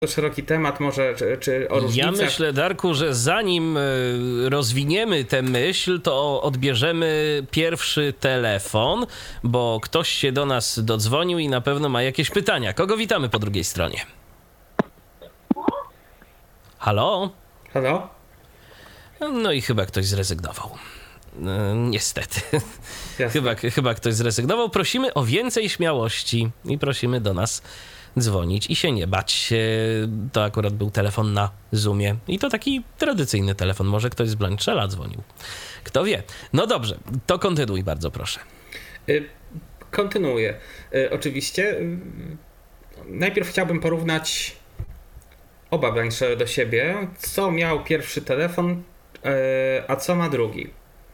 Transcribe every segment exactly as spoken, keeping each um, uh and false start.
szeroki temat może, czy, czy o różnicach. Ja myślę, Darku, że zanim rozwiniemy tę myśl, to odbierzemy pierwszy telefon, bo ktoś się do nas dodzwonił i na pewno ma jakieś pytania. Kogo witamy po drugiej stronie? Halo? Halo? No i chyba ktoś zrezygnował. Niestety. Chyba, chyba ktoś zrezygnował. Prosimy o więcej śmiałości i prosimy do nas dzwonić i się nie bać. To akurat był telefon na Zoomie i to taki tradycyjny telefon. Może ktoś z Blanchella dzwonił. Kto wie. No dobrze, to kontynuuj bardzo proszę. Kontynuuję. Oczywiście. Najpierw chciałbym porównać oba Blanchelle do siebie. Co miał pierwszy telefon, a co ma drugi.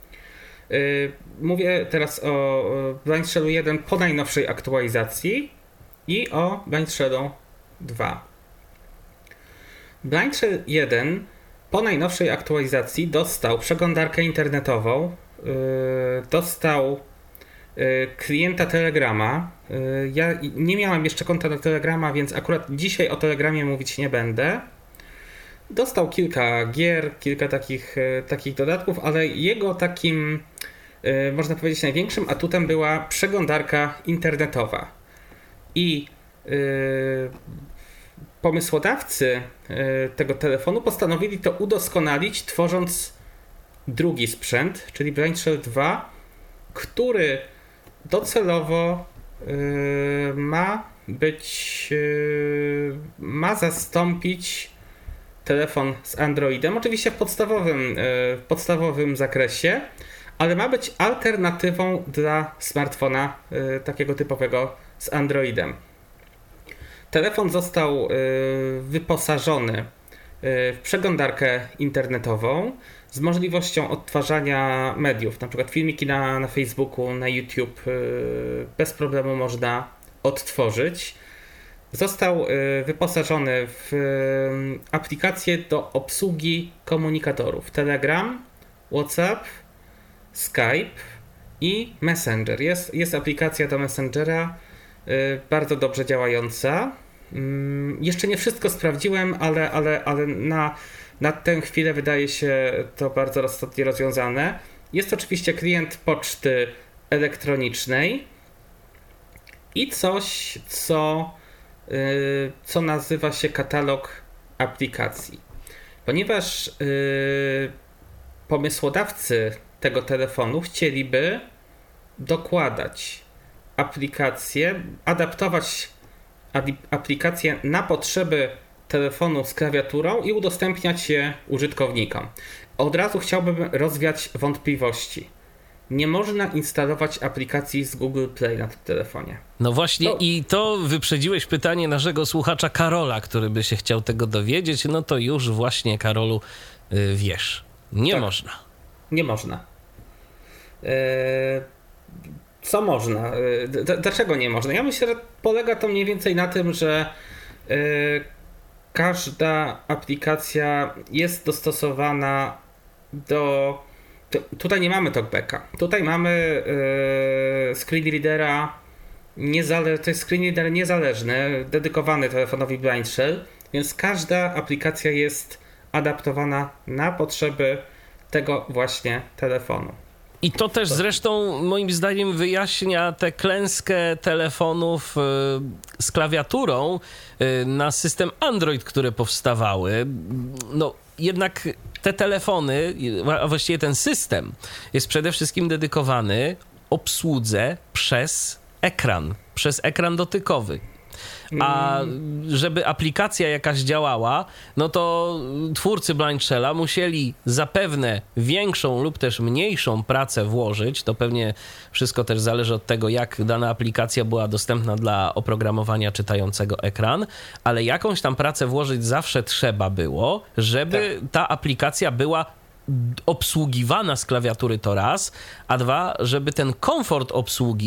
Mówię teraz o Blanchellu jeden po najnowszej aktualizacji i o Blanchellu dwa. Blanchell jeden po najnowszej aktualizacji dostał przeglądarkę internetową, dostał klienta Telegrama. Ja nie miałem jeszcze konta do Telegrama, więc akurat dzisiaj o Telegramie mówić nie będę. Dostał kilka gier, kilka takich, takich dodatków, ale jego takim, można powiedzieć, największym atutem była przeglądarka internetowa. I yy, pomysłodawcy yy, tego telefonu postanowili to udoskonalić, tworząc drugi sprzęt, czyli Blanchell dwa, który docelowo yy, ma być, yy, ma zastąpić telefon z Androidem, oczywiście w podstawowym, w podstawowym zakresie, ale ma być alternatywą dla smartfona takiego typowego z Androidem. Telefon został wyposażony w przeglądarkę internetową z możliwością odtwarzania mediów, na przykład filmiki na, na Facebooku, na YouTube bez problemu można odtworzyć. Został wyposażony w aplikację do obsługi komunikatorów Telegram, WhatsApp, Skype i Messenger. Jest, jest aplikacja do Messengera bardzo dobrze działająca. Jeszcze nie wszystko sprawdziłem, ale, ale, ale na, na tę chwilę wydaje się to bardzo rozsądnie rozwiązane. Jest oczywiście klient poczty elektronicznej i coś, co co nazywa się katalog aplikacji. Ponieważ yy, pomysłodawcy tego telefonu chcieliby dokładać aplikacje, adaptować aplikacje na potrzeby telefonu z klawiaturą i udostępniać je użytkownikom. Od razu chciałbym rozwiać wątpliwości. Nie można instalować aplikacji z Google Play na tym telefonie. No właśnie to... i to wyprzedziłeś pytanie naszego słuchacza Karola, który by się chciał tego dowiedzieć. No to już właśnie, Karolu, yy, wiesz. Nie tak, można. Nie można. Yy, co można? Yy, d- dlaczego nie można? Ja myślę, że polega to mniej więcej na tym, że yy, każda aplikacja jest dostosowana do... Tutaj nie mamy talkbacka. Tutaj mamy yy, screen readera, niezale- to jest screen reader niezależny, dedykowany telefonowi Blanchell, więc każda aplikacja jest adaptowana na potrzeby tego właśnie telefonu. I to też zresztą moim zdaniem wyjaśnia tę klęskę telefonów yy, z klawiaturą yy, na system Android, które powstawały. No jednak te telefony, a właściwie ten system jest przede wszystkim dedykowany obsłudze przez ekran, przez ekran dotykowy. A żeby aplikacja jakaś działała, no to twórcy Blanchella musieli zapewne większą lub też mniejszą pracę włożyć. To pewnie wszystko też zależy od tego, jak dana aplikacja była dostępna dla oprogramowania czytającego ekran, ale jakąś tam pracę włożyć zawsze trzeba było, żeby tak. ta aplikacja była obsługiwana z klawiatury, to raz, a dwa, żeby ten komfort obsługi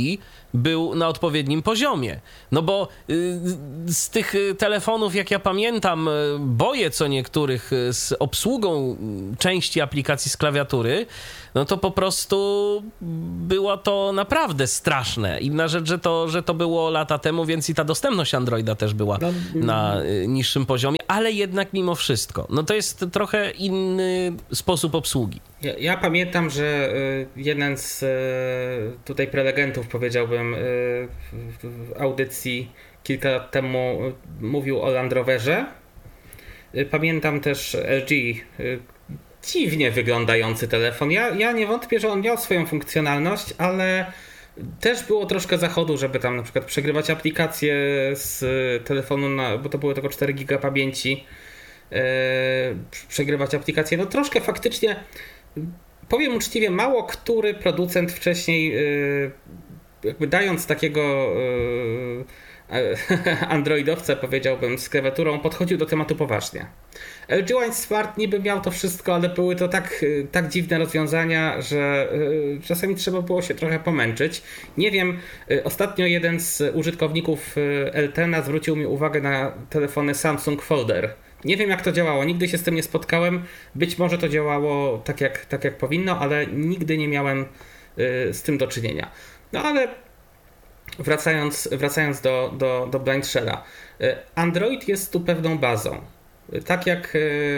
był na odpowiednim poziomie. No bo z tych telefonów, jak ja pamiętam, boję co niektórych z obsługą części aplikacji z klawiatury, no to po prostu było to naprawdę straszne. Inna rzecz, że to, że to było lata temu, więc i ta dostępność Androida też była no, na niższym poziomie, ale jednak mimo wszystko. No to jest trochę inny sposób obsługi. Ja, ja pamiętam, że jeden z tutaj prelegentów, powiedziałbym, w audycji kilka lat temu mówił o Land Roverze. Pamiętam też L G, dziwnie wyglądający telefon. Ja, ja nie wątpię, że on miał swoją funkcjonalność, ale też było troszkę zachodu, żeby tam na przykład przegrywać aplikacje z telefonu, na, bo to było tylko cztery giga pamięci, yy, przegrywać aplikacje. No troszkę faktycznie, powiem uczciwie, mało który producent wcześniej, yy, jakby dając takiego yy, androidowca, powiedziałbym, z klawiaturą, podchodził do tematu poważnie. L G Wine Smart niby miał to wszystko, ale były to tak, tak dziwne rozwiązania, że y, czasami trzeba było się trochę pomęczyć. Nie wiem, y, ostatnio jeden z użytkowników y, L T N zwrócił mi uwagę na telefony Samsung Folder. Nie wiem, jak to działało, nigdy się z tym nie spotkałem. Być może to działało tak jak, tak jak powinno, ale nigdy nie miałem y, z tym do czynienia. No ale Wracając, wracając do, do, do Blind Shella. Android jest tu pewną bazą. Tak jak...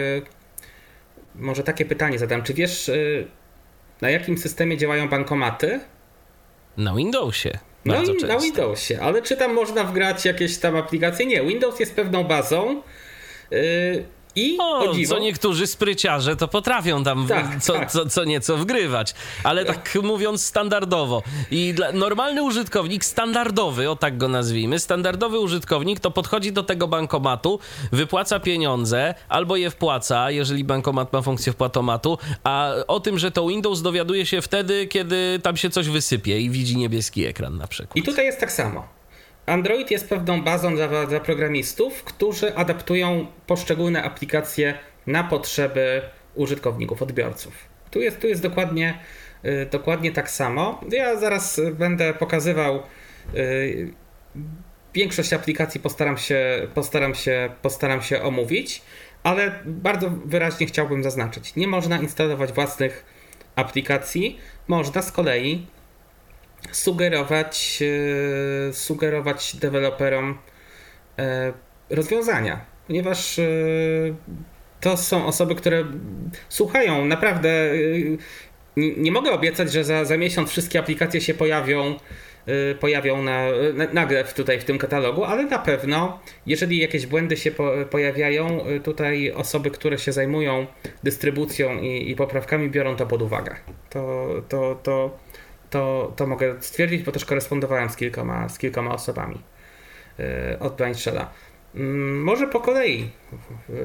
Może takie pytanie zadam. Czy wiesz, na jakim systemie działają bankomaty? Na Windowsie. No Bardzo i często. Na Windowsie. Ale czy tam można wgrać jakieś tam aplikacje? Nie. Windows jest pewną bazą. I o, co niektórzy spryciarze to potrafią tam tak, co, tak. Co, co nieco wgrywać, ale tak mówiąc standardowo. I dla, normalny użytkownik, standardowy, o tak go nazwijmy, standardowy użytkownik to podchodzi do tego bankomatu, wypłaca pieniądze, albo je wpłaca, jeżeli bankomat ma funkcję wpłatomatu, a o tym, że to Windows dowiaduje się wtedy, kiedy tam się coś wysypie i widzi niebieski ekran na przykład. I tutaj jest tak samo. Android jest pewną bazą dla, dla programistów, którzy adaptują poszczególne aplikacje na potrzeby użytkowników, odbiorców. Tu jest, tu jest dokładnie, yy, dokładnie tak samo. Ja zaraz będę pokazywał yy, większość aplikacji, postaram się, postaram się, postaram się omówić, ale bardzo wyraźnie chciałbym zaznaczyć, nie można instalować własnych aplikacji, można z kolei sugerować, yy, sugerować deweloperom yy, rozwiązania, ponieważ yy, to są osoby, które słuchają naprawdę. Yy, nie, nie mogę obiecać, że za, za miesiąc wszystkie aplikacje się pojawią, yy, pojawią na, na, nagle w, tutaj w tym katalogu, ale na pewno, jeżeli jakieś błędy się po, pojawiają, yy, tutaj osoby, które się zajmują dystrybucją i, i poprawkami, biorą to pod uwagę. To, to, to To, to mogę stwierdzić, bo też korespondowałem z kilkoma, z kilkoma osobami yy, od Blind Shella. Yy, może po kolei yy,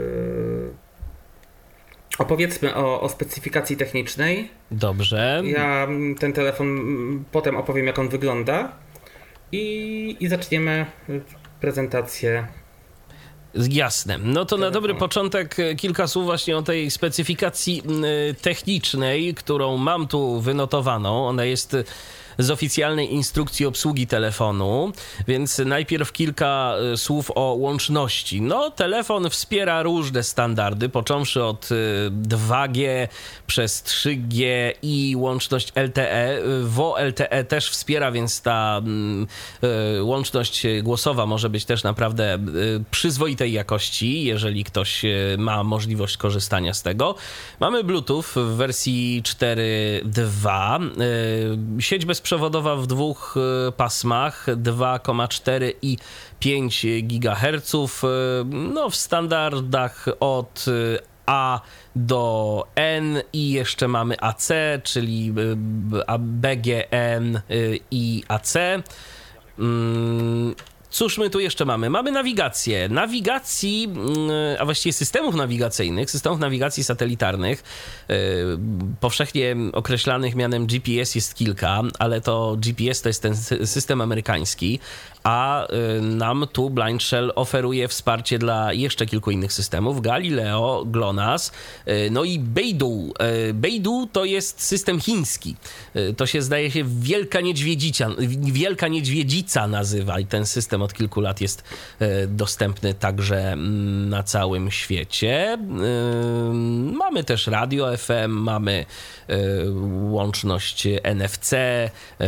opowiedzmy o, o specyfikacji technicznej. Dobrze. Ja ten telefon potem opowiem, jak on wygląda i, i zaczniemy prezentację. Jasne. No to na dobry początek kilka słów właśnie o tej specyfikacji technicznej, którą mam tu wynotowaną. Ona jest z oficjalnej instrukcji obsługi telefonu, więc najpierw kilka słów o łączności. No, telefon wspiera różne standardy, począwszy od dwa G przez trzy G i łączność L T E. W O L T E też wspiera, więc ta y, łączność głosowa może być też naprawdę y, przyzwoitej jakości, jeżeli ktoś ma możliwość korzystania z tego. Mamy Bluetooth w wersji cztery dwa, y, sieć bezprzewodowa w dwóch pasmach, dwa przecinek cztery i pięć gigaherców, no w standardach od A do N i jeszcze mamy A C, czyli B G N i A C. Cóż my tu jeszcze mamy? Mamy nawigację. Nawigacji, a właściwie systemów nawigacyjnych, systemów nawigacji satelitarnych, powszechnie określanych mianem G P S jest kilka, ale to G P S to jest ten system amerykański, a nam tu Blind Shell oferuje wsparcie dla jeszcze kilku innych systemów. Galileo, GLONASS, no i Beidou. Beidou to jest system chiński. To się zdaje się Wielka Niedźwiedzica, Wielka Niedźwiedzica nazywa i ten system od kilku lat jest dostępny także na całym świecie. Mamy też radio F M, mamy łączność N F C.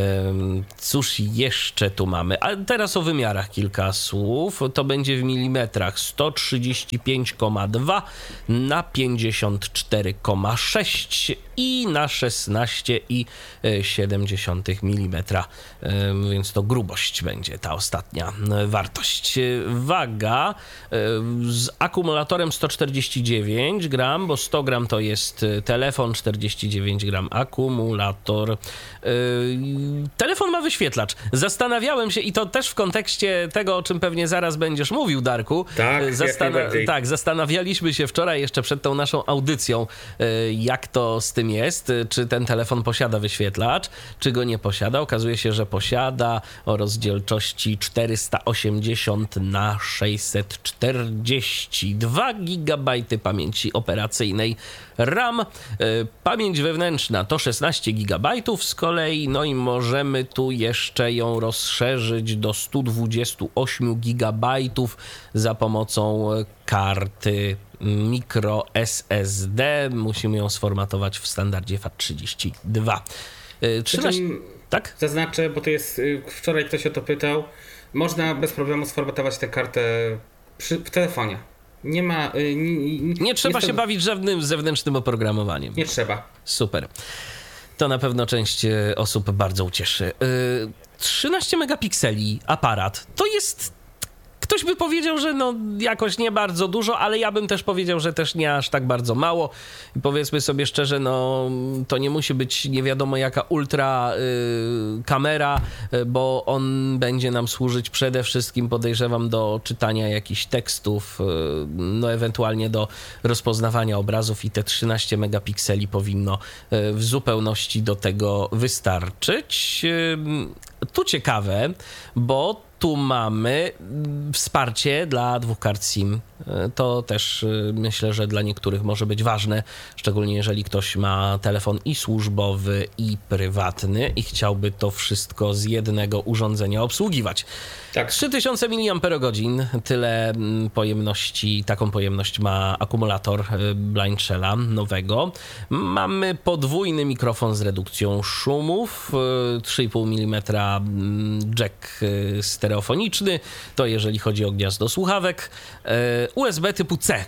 Cóż jeszcze tu mamy? A teraz o wymiarach kilka słów. To będzie w milimetrach sto trzydzieści pięć przecinek dwa na pięćdziesiąt cztery przecinek sześć i na szesnaście przecinek siedem milimetra, więc to grubość będzie ta ostatnia wartość. Waga z akumulatorem sto czterdzieści dziewięć gram, bo sto gram to jest telefon, czterdzieści dziewięć gram akumulator. Telefon ma wyświetlacz. Zastanawiałem się, i to też w kontekście tego, o czym pewnie zaraz będziesz mówił, Darku. Tak, Zastana- tak, zastanawialiśmy się wczoraj jeszcze przed tą naszą audycją, jak to z tym jest, czy ten telefon posiada wyświetlacz, czy go nie posiada. Okazuje się, że posiada, o rozdzielczości czterysta osiemdziesiąt na sześćset czterdzieści dwa gigabajty pamięci operacyjnej RAM. Pamięć wewnętrzna to szesnaście gigabajtów z kolei, no i możemy tu jeszcze ją rozszerzyć do sto dwadzieścia osiem gigabajtów za pomocą karty micro S S D. Musimy ją sformatować w standardzie F A T trzydzieści dwa. trzynaście, tak? Zaznaczę, bo to jest, wczoraj ktoś o to pytał, można bez problemu sformatować tę kartę przy, w telefonie. Nie ma... Nie, nie, nie trzeba nie się bawić żadnym zewnętrznym oprogramowaniem. Nie trzeba. Super. To na pewno część osób bardzo ucieszy. trzynaście megapikseli aparat. To jest... Ktoś by powiedział, że no jakoś nie bardzo dużo, ale ja bym też powiedział, że też nie aż tak bardzo mało. I powiedzmy sobie szczerze, no to nie musi być nie wiadomo jaka ultra y, kamera, y, bo on będzie nam służyć przede wszystkim, podejrzewam, do czytania jakichś tekstów, y, no ewentualnie do rozpoznawania obrazów i te trzynaście megapikseli powinno y, w zupełności do tego wystarczyć. Y, tu ciekawe, bo tu mamy wsparcie dla dwóch kart SIM. To też myślę, że dla niektórych może być ważne, szczególnie jeżeli ktoś ma telefon i służbowy, i prywatny i chciałby to wszystko z jednego urządzenia obsługiwać. Tak. trzy tysiące miliamperogodzin, tyle pojemności, taką pojemność ma akumulator Blind Shella nowego. Mamy podwójny mikrofon z redukcją szumów, trzy i pół milimetra jack stereofoniczny, to jeżeli chodzi o gniazdo słuchawek. U S B typu C.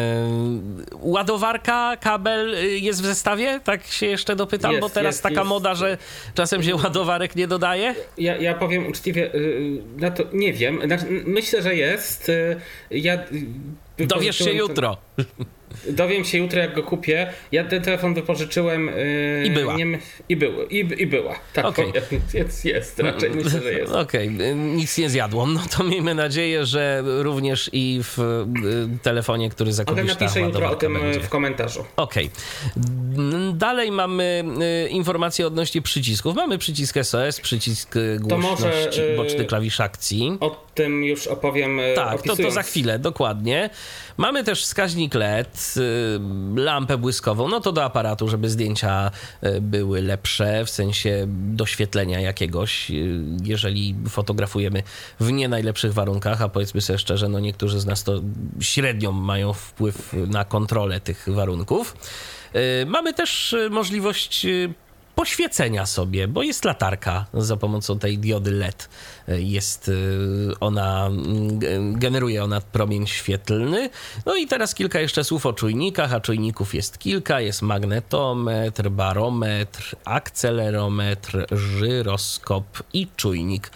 Ładowarka, kabel jest w zestawie? Tak się jeszcze dopytam, jest, bo teraz jest, taka jest. moda, że czasem się ładowarek nie dodaje. Ja, ja powiem uczciwie, na to nie wiem. Myślę, że jest. Ja Dowiesz się jutro. Dowiem się jutro, jak go kupię. Ja ten telefon wypożyczyłem. Yy, I była. Nie, I były. I, I była. Tak, okay. jest, jest. Raczej myślę, że jest. Okej, okay. Nic nie zjadłam. No to miejmy nadzieję, że również i w y, telefonie, który zakupisz, ale napiszę jutro o tym będzie. w komentarzu. Okej. Okay. Dalej mamy y, informacje odnośnie przycisków. Mamy przycisk S O S, przycisk głośności, może, y, boczny klawisz akcji. O tym już opowiem. Tak, to, to za chwilę, dokładnie. Mamy też wskaźnik L E D, lampę błyskową, no to do aparatu, żeby zdjęcia były lepsze, w sensie doświetlenia jakiegoś, jeżeli fotografujemy w nie najlepszych warunkach, a powiedzmy sobie szczerze, no niektórzy z nas to średnio mają wpływ na kontrolę tych warunków. Mamy też możliwość poświecenia sobie, bo jest latarka za pomocą tej diody L E D. Jest ona, generuje ona promień świetlny. No i teraz kilka jeszcze słów o czujnikach, a czujników jest kilka. Jest magnetometr, barometr, akcelerometr, żyroskop i czujnik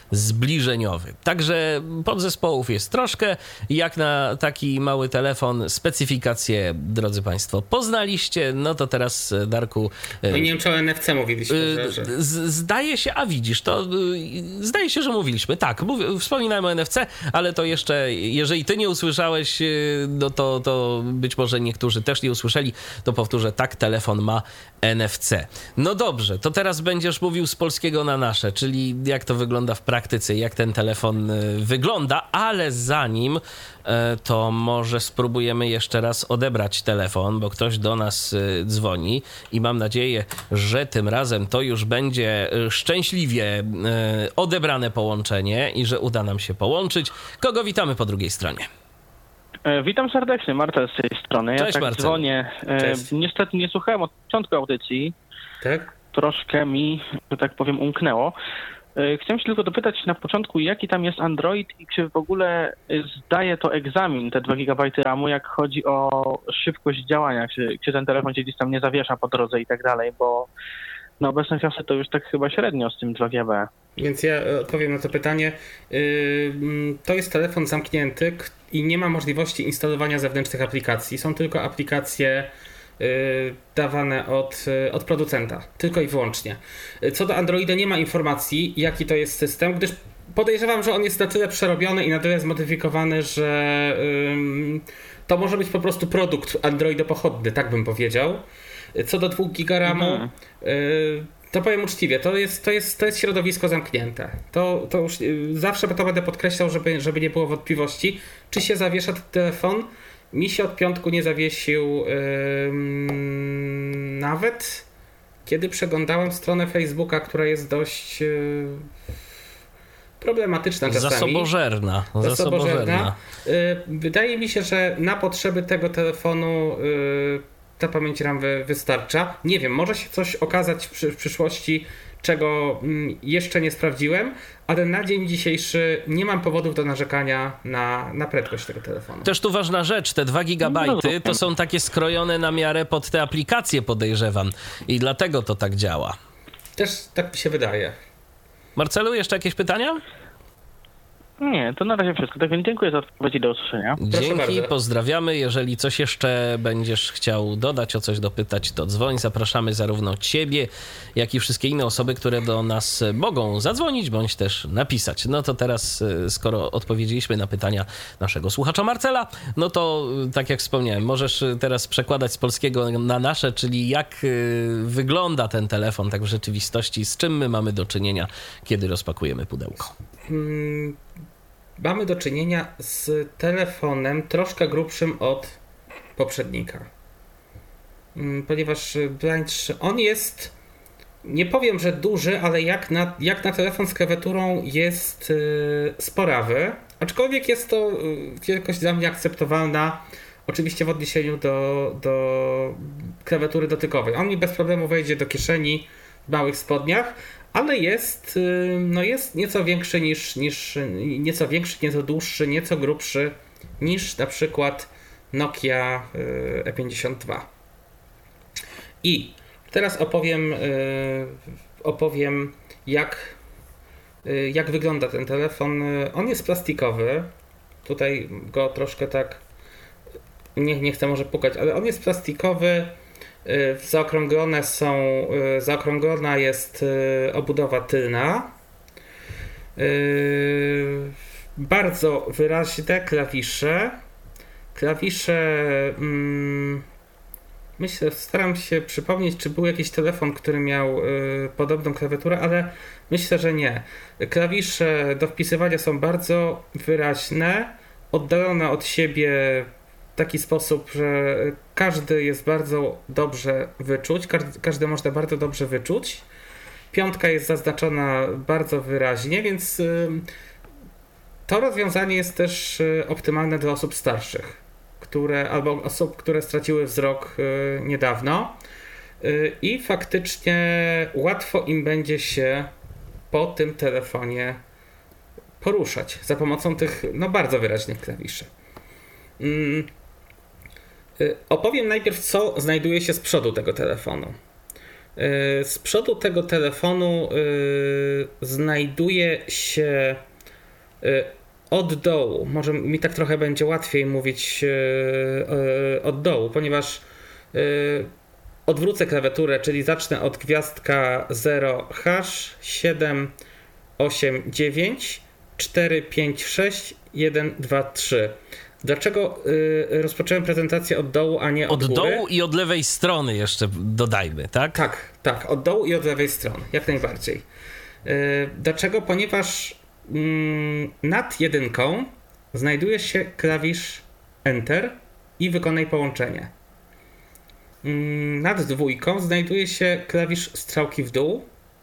zbliżeniowy. Także podzespołów jest troszkę. Jak na taki mały telefon specyfikacje, drodzy Państwo, poznaliście, no to teraz, Darku... No i nie wiem, czy o N F C mówiliśmy. Że, że... Z, zdaje się, a widzisz, to zdaje się, że mówiliśmy. Tak, mów, wspominałem o N F C, ale to jeszcze, jeżeli ty nie usłyszałeś, no to, to być może niektórzy też nie usłyszeli, to powtórzę, tak, telefon ma N F C. No dobrze, to teraz będziesz mówił z polskiego na nasze, czyli jak to wygląda w praktyce, jak ten telefon wygląda, ale zanim to może spróbujemy jeszcze raz odebrać telefon, bo ktoś do nas dzwoni i mam nadzieję, że tym razem to już będzie szczęśliwie odebrane połączenie i że uda nam się połączyć. Kogo witamy po drugiej stronie? Witam serdecznie, Marcel z tej strony. Ja Cześć, tak Marcel. dzwonię. Cześć. Niestety nie słuchałem od początku audycji. Tak? Troszkę mi, że tak powiem, umknęło. Chciałem się tylko dopytać na początku, jaki tam jest Android i czy w ogóle zdaje to egzamin, te dwa gigabajty ramu, jak chodzi o szybkość działania, czy, czy ten telefon się gdzieś tam nie zawiesza po drodze i tak dalej, bo na obecne czasy to już tak chyba średnio z tym dwa giga. Więc ja odpowiem na to pytanie. To jest telefon zamknięty i nie ma możliwości instalowania zewnętrznych aplikacji. Są tylko aplikacje dawane od, od producenta, tylko i wyłącznie. Co do Androida nie ma informacji, jaki to jest system, gdyż podejrzewam, że on jest na tyle przerobiony i na tyle zmodyfikowany, że ym, to może być po prostu produkt androidopochodny, tak bym powiedział. Co do dwóch giga ramu, mhm. y, to powiem uczciwie, to jest, to jest, to jest środowisko zamknięte. To, to już y, zawsze to będę podkreślał, żeby, żeby nie było wątpliwości, czy się zawiesza ten telefon. Mi się od piątku nie zawiesił yy, nawet kiedy przeglądałem stronę Facebooka, która jest dość yy, problematyczna czasami. Zasobożerna. Zasobożerna. Zasobożerna. Yy, wydaje mi się, że na potrzeby tego telefonu yy, ta pamięć RAM wy, wystarcza. Nie wiem, może się coś okazać w, przy, w przyszłości, czego mm, jeszcze nie sprawdziłem, ale na dzień dzisiejszy nie mam powodów do narzekania na, na prędkość tego telefonu. Też tu ważna rzecz, te dwa gigabajty to są takie skrojone na miarę pod te aplikacje, podejrzewam, i dlatego to tak działa. Też tak mi się wydaje. Marcelu, jeszcze jakieś pytania? Nie, to na razie wszystko. Tak więc dziękuję za odpowiedź i do usłyszenia. Dzięki, bardzo. Pozdrawiamy. Jeżeli coś jeszcze będziesz chciał dodać, o coś dopytać, to dzwoń. Zapraszamy zarówno ciebie, jak i wszystkie inne osoby, które do nas mogą zadzwonić, bądź też napisać. No to teraz, skoro odpowiedzieliśmy na pytania naszego słuchacza Marcela, no to tak jak wspomniałem, możesz teraz przekładać z polskiego na nasze, czyli jak wygląda ten telefon tak w rzeczywistości, z czym my mamy do czynienia, kiedy rozpakujemy pudełko. Hmm. Mamy do czynienia z telefonem troszkę grubszym od poprzednika. Ponieważ Blind, on jest, nie powiem, że duży, ale jak na, jak na telefon z klawiaturą jest yy, sporawy. Aczkolwiek jest to wielkość dla mnie akceptowalna, oczywiście w odniesieniu do, do klawiatury dotykowej. On mi bez problemu wejdzie do kieszeni w małych spodniach, ale jest, no jest nieco większy niż, niż nieco większy, nieco dłuższy, nieco grubszy niż na przykład Nokia E pięćdziesiąt dwa. I teraz opowiem, opowiem jak, jak wygląda ten telefon. On jest plastikowy. Tutaj go troszkę tak nie, nie chcę może pukać, ale on jest plastikowy. Zaokrąglone są, zaokrąglona jest obudowa tylna. Bardzo wyraźne klawisze. Klawisze, hmm, myślę, staram się przypomnieć, czy był jakiś telefon, który miał podobną klawiaturę, ale myślę, że nie. Klawisze do wpisywania są bardzo wyraźne, oddalone od siebie w taki sposób, że każdy jest bardzo dobrze wyczuć, każdy, każdy można bardzo dobrze wyczuć. Piątka jest zaznaczona bardzo wyraźnie, więc to rozwiązanie jest też optymalne dla osób starszych, które, albo osób, które straciły wzrok niedawno i faktycznie łatwo im będzie się po tym telefonie poruszać za pomocą tych no, bardzo wyraźnych klawiszy. Opowiem najpierw, co znajduje się z przodu tego telefonu. Z przodu tego telefonu znajduje się od dołu, może mi tak trochę będzie łatwiej mówić od dołu, ponieważ odwrócę klawiaturę, czyli zacznę od gwiazdka zero hash siedem osiem dziewięć cztery pięć sześć jeden dwa trzy. Dlaczego y, rozpocząłem prezentację od dołu, a nie od, od góry? Od dołu i od lewej strony jeszcze dodajmy, tak? Tak, tak, od dołu i od lewej strony, jak najbardziej. Y, dlaczego? Ponieważ y, nad jedynką znajduje się klawisz Enter i wykonaj połączenie. Y, nad dwójką znajduje się klawisz strzałki w dół.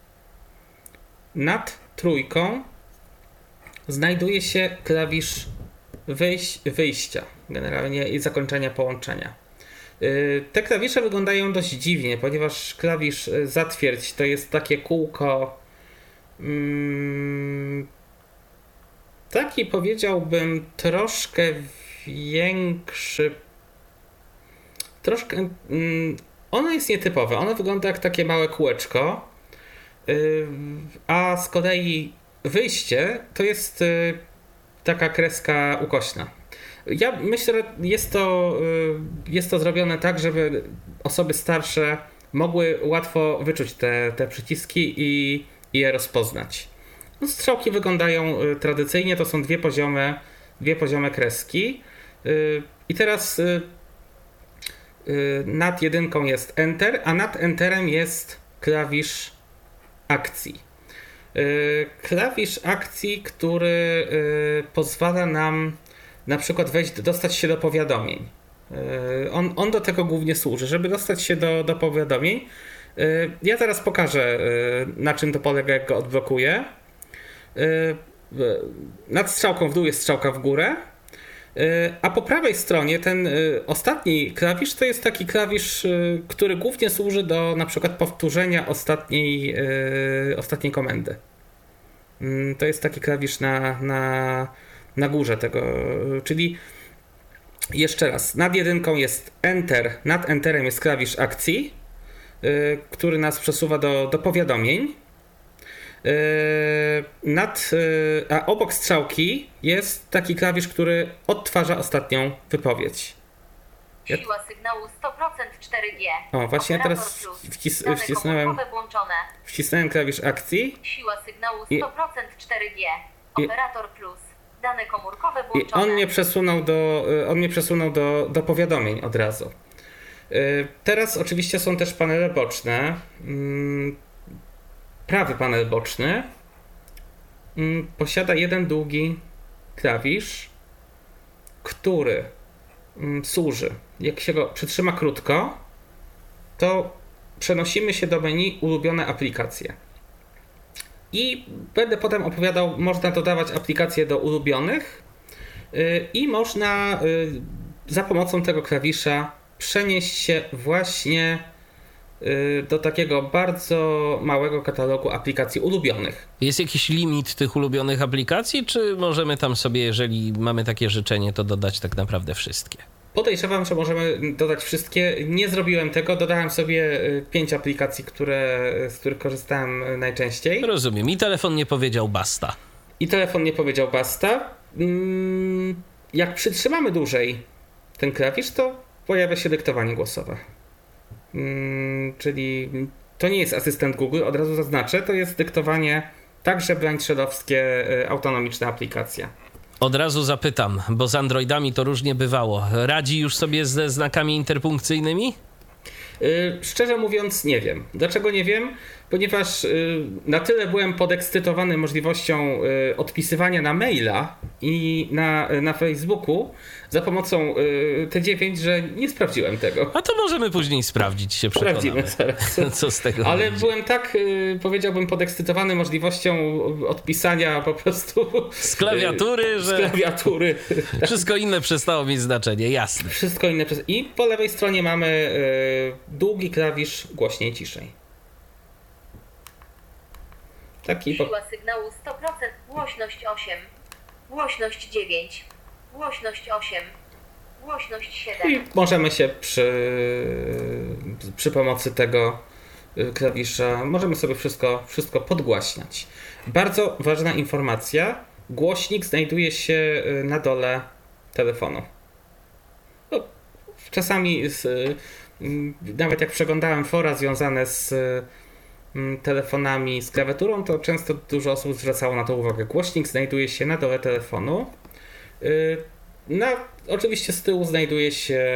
Nad trójką znajduje się klawisz wyjś, wyjścia, generalnie i zakończenia połączenia. Yy, te klawisze wyglądają dość dziwnie, ponieważ klawisz zatwierdź to jest takie kółko mm, taki, powiedziałbym, troszkę większy, troszkę mm, ono jest nietypowe, ono wygląda jak takie małe kółeczko, yy, a z kolei wyjście to jest yy, taka kreska ukośna. Ja myślę, że jest to, jest to zrobione tak, żeby osoby starsze mogły łatwo wyczuć te, te przyciski i, i je rozpoznać. No, strzałki wyglądają tradycyjnie, to są dwie poziome, dwie poziome kreski. I teraz nad jedynką jest Enter, a nad Enterem jest klawisz akcji. Klawisz akcji, który pozwala nam na przykład wejść, dostać się do powiadomień. On, on do tego głównie służy, żeby dostać się do, do powiadomień. Ja zaraz pokażę, na czym to polega, jak go odblokuję. Nad strzałką w dół jest strzałka w górę, a po prawej stronie ten ostatni klawisz to jest taki klawisz, który głównie służy do na przykład powtórzenia ostatniej, ostatniej komendy. To jest taki klawisz na, na, na górze tego, czyli jeszcze raz, nad jedynką jest Enter, nad Enterem jest klawisz akcji, który nas przesuwa do, do powiadomień. Nad, a obok strzałki jest taki klawisz, który odtwarza ostatnią wypowiedź. Siła sygnału sto procent cztery G. O, właśnie teraz wcis, wcisnąłem, wcisnąłem klawisz akcji. Siła sygnału sto procent cztery G. Operator plus. Dane komórkowe I włączone. on mnie przesunął do, on mnie przesunął do, do powiadomień od razu. Teraz oczywiście są też panele boczne. Prawy panel boczny posiada jeden długi klawisz, który służy. Jak się go przytrzyma krótko, to przenosimy się do menu ulubione aplikacje. I będę potem opowiadał, można dodawać aplikacje do ulubionych i można za pomocą tego klawisza przenieść się właśnie do takiego bardzo małego katalogu aplikacji ulubionych. Jest jakiś limit tych ulubionych aplikacji, czy możemy tam sobie, jeżeli mamy takie życzenie, to dodać tak naprawdę wszystkie? Podejrzewam, że możemy dodać wszystkie. Nie zrobiłem tego, dodałem sobie pięć aplikacji, które, z których korzystałem najczęściej. Rozumiem. I telefon nie powiedział basta. I telefon nie powiedział basta. Jak przytrzymamy dłużej ten klawisz, to pojawia się dyktowanie głosowe. Czyli to nie jest asystent Google, od razu zaznaczę, to jest dyktowanie także blindshellowskie autonomiczne aplikacje. Od razu zapytam, bo z Androidami to różnie bywało. Radzi już sobie ze znakami interpunkcyjnymi? Yy, szczerze mówiąc nie wiem. Dlaczego nie wiem? Ponieważ yy, na tyle byłem podekscytowany możliwością yy, odpisywania na maila i na, yy, na Facebooku za pomocą yy, T dziewięć, że nie sprawdziłem tego. A to możemy później sprawdzić, się przekonamy. Sprawdzimy zaraz. Co z tego Ale będzie. byłem tak, yy, powiedziałbym, podekscytowany możliwością odpisania po prostu z klawiatury, yy, że z klawiatury. Wszystko inne przestało mieć znaczenie, jasne. Wszystko inne. I po lewej stronie mamy yy, długi klawisz głośniej, ciszej. Taki po... Siła sygnału sto procent, głośność osiem, głośność dziewięć, głośność osiem, głośność siedem. I możemy się przy, przy pomocy tego klawisza. Możemy sobie wszystko, wszystko podgłaśniać. Bardzo ważna informacja. Głośnik znajduje się na dole telefonu. No, czasami z, nawet jak przeglądałem fora związane z telefonami z klawiaturą, to często dużo osób zwracało na to uwagę. Głośnik znajduje się na dole telefonu. Na, oczywiście z tyłu znajduje się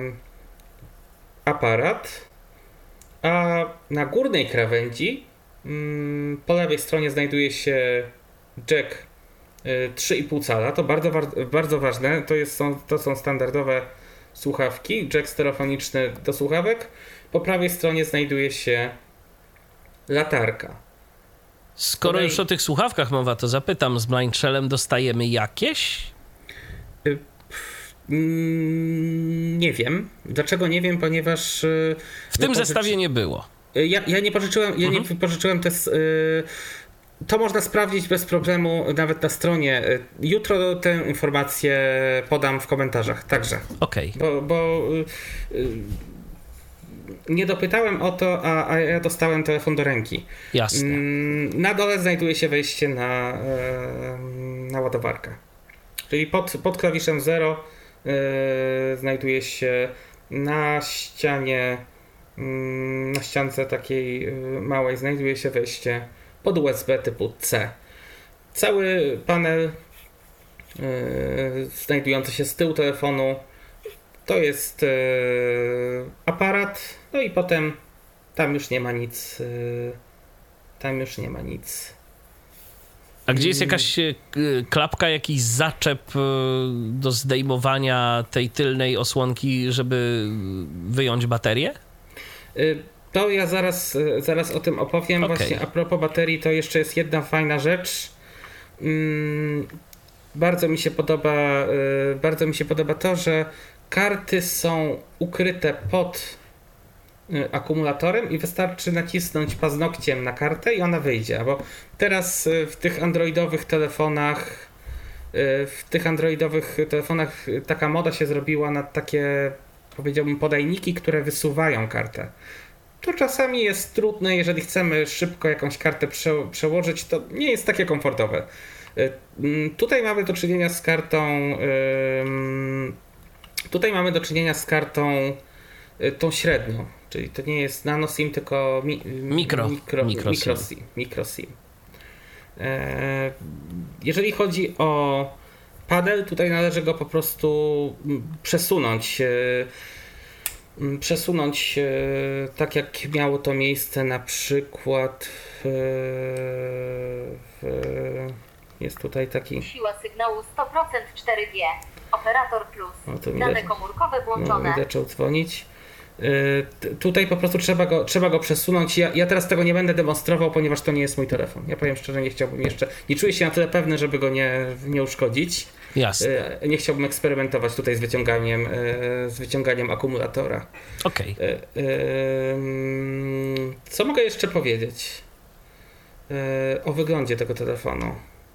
aparat, a na górnej krawędzi po lewej stronie znajduje się jack trzy i pół cala. To bardzo, bardzo ważne. To, jest, są, to są standardowe słuchawki. Jack stereofoniczny do słuchawek. Po prawej stronie znajduje się latarka. Skoro Tutaj... już o tych słuchawkach mowa, to zapytam, z Blind Shellem dostajemy jakieś? Nie wiem. Dlaczego nie wiem? Ponieważ... W tym pożyczy... zestawie nie było. Ja, ja nie pożyczyłem, ja mhm. nie pożyczyłem też... Yy... To można sprawdzić bez problemu nawet na stronie. Jutro tę informację podam w komentarzach także. Okej. Okay. Bo, bo yy, nie dopytałem o to, a, a ja dostałem telefon do ręki. Jasne. Na dole znajduje się wejście na, na ładowarkę. Czyli pod, pod klawiszem zero yy, znajduje się na ścianie, yy, na ściance takiej yy, małej znajduje się wejście pod U S B typu C. Cały panel yy, znajdujący się z tyłu telefonu to jest yy, aparat, no i potem tam już nie ma nic. Yy, tam już nie ma nic. A gdzie jest jakaś klapka, jakiś zaczep do zdejmowania tej tylnej osłonki, żeby wyjąć baterię? Yy, To ja zaraz, zaraz o tym opowiem. Okay. Właśnie a propos baterii, to jeszcze jest jedna fajna rzecz. Hmm, bardzo mi się podoba, yy, bardzo mi się podoba to, że karty są ukryte pod yy, akumulatorem i wystarczy nacisnąć paznokciem na kartę i ona wyjdzie. Bo teraz yy, w tych androidowych telefonach yy, w tych androidowych telefonach taka moda się zrobiła na takie, powiedziałbym, podajniki, które wysuwają kartę. To czasami jest trudne, jeżeli chcemy szybko jakąś kartę prze, przełożyć, to nie jest takie komfortowe. Yy, tutaj mamy do czynienia z kartą yy, tutaj mamy do czynienia z kartą yy, tą średnią, czyli to nie jest nano SIM, tylko mi, mikro, mikro, mikro, mikro SIM. SIM. Mikro SIM. Yy, jeżeli chodzi o panel, tutaj należy go po prostu przesunąć. Yy, przesunąć e, tak jak miało to miejsce na przykład w, w, jest tutaj taki siła sygnału sto procent cztery G operator plus o, dane komórkowe włączone. No, zaczął dzwonić. E, t, tutaj po prostu trzeba go, trzeba go przesunąć. Ja, ja teraz tego nie będę demonstrował, ponieważ to nie jest mój telefon. Ja powiem szczerze, nie chciałbym jeszcze, nie czuję się na tyle pewny, żeby go nie, nie uszkodzić. Jasne. Nie chciałbym eksperymentować tutaj z wyciąganiem, z wyciąganiem akumulatora. Okej. Okay. Co mogę jeszcze powiedzieć o wyglądzie tego telefonu?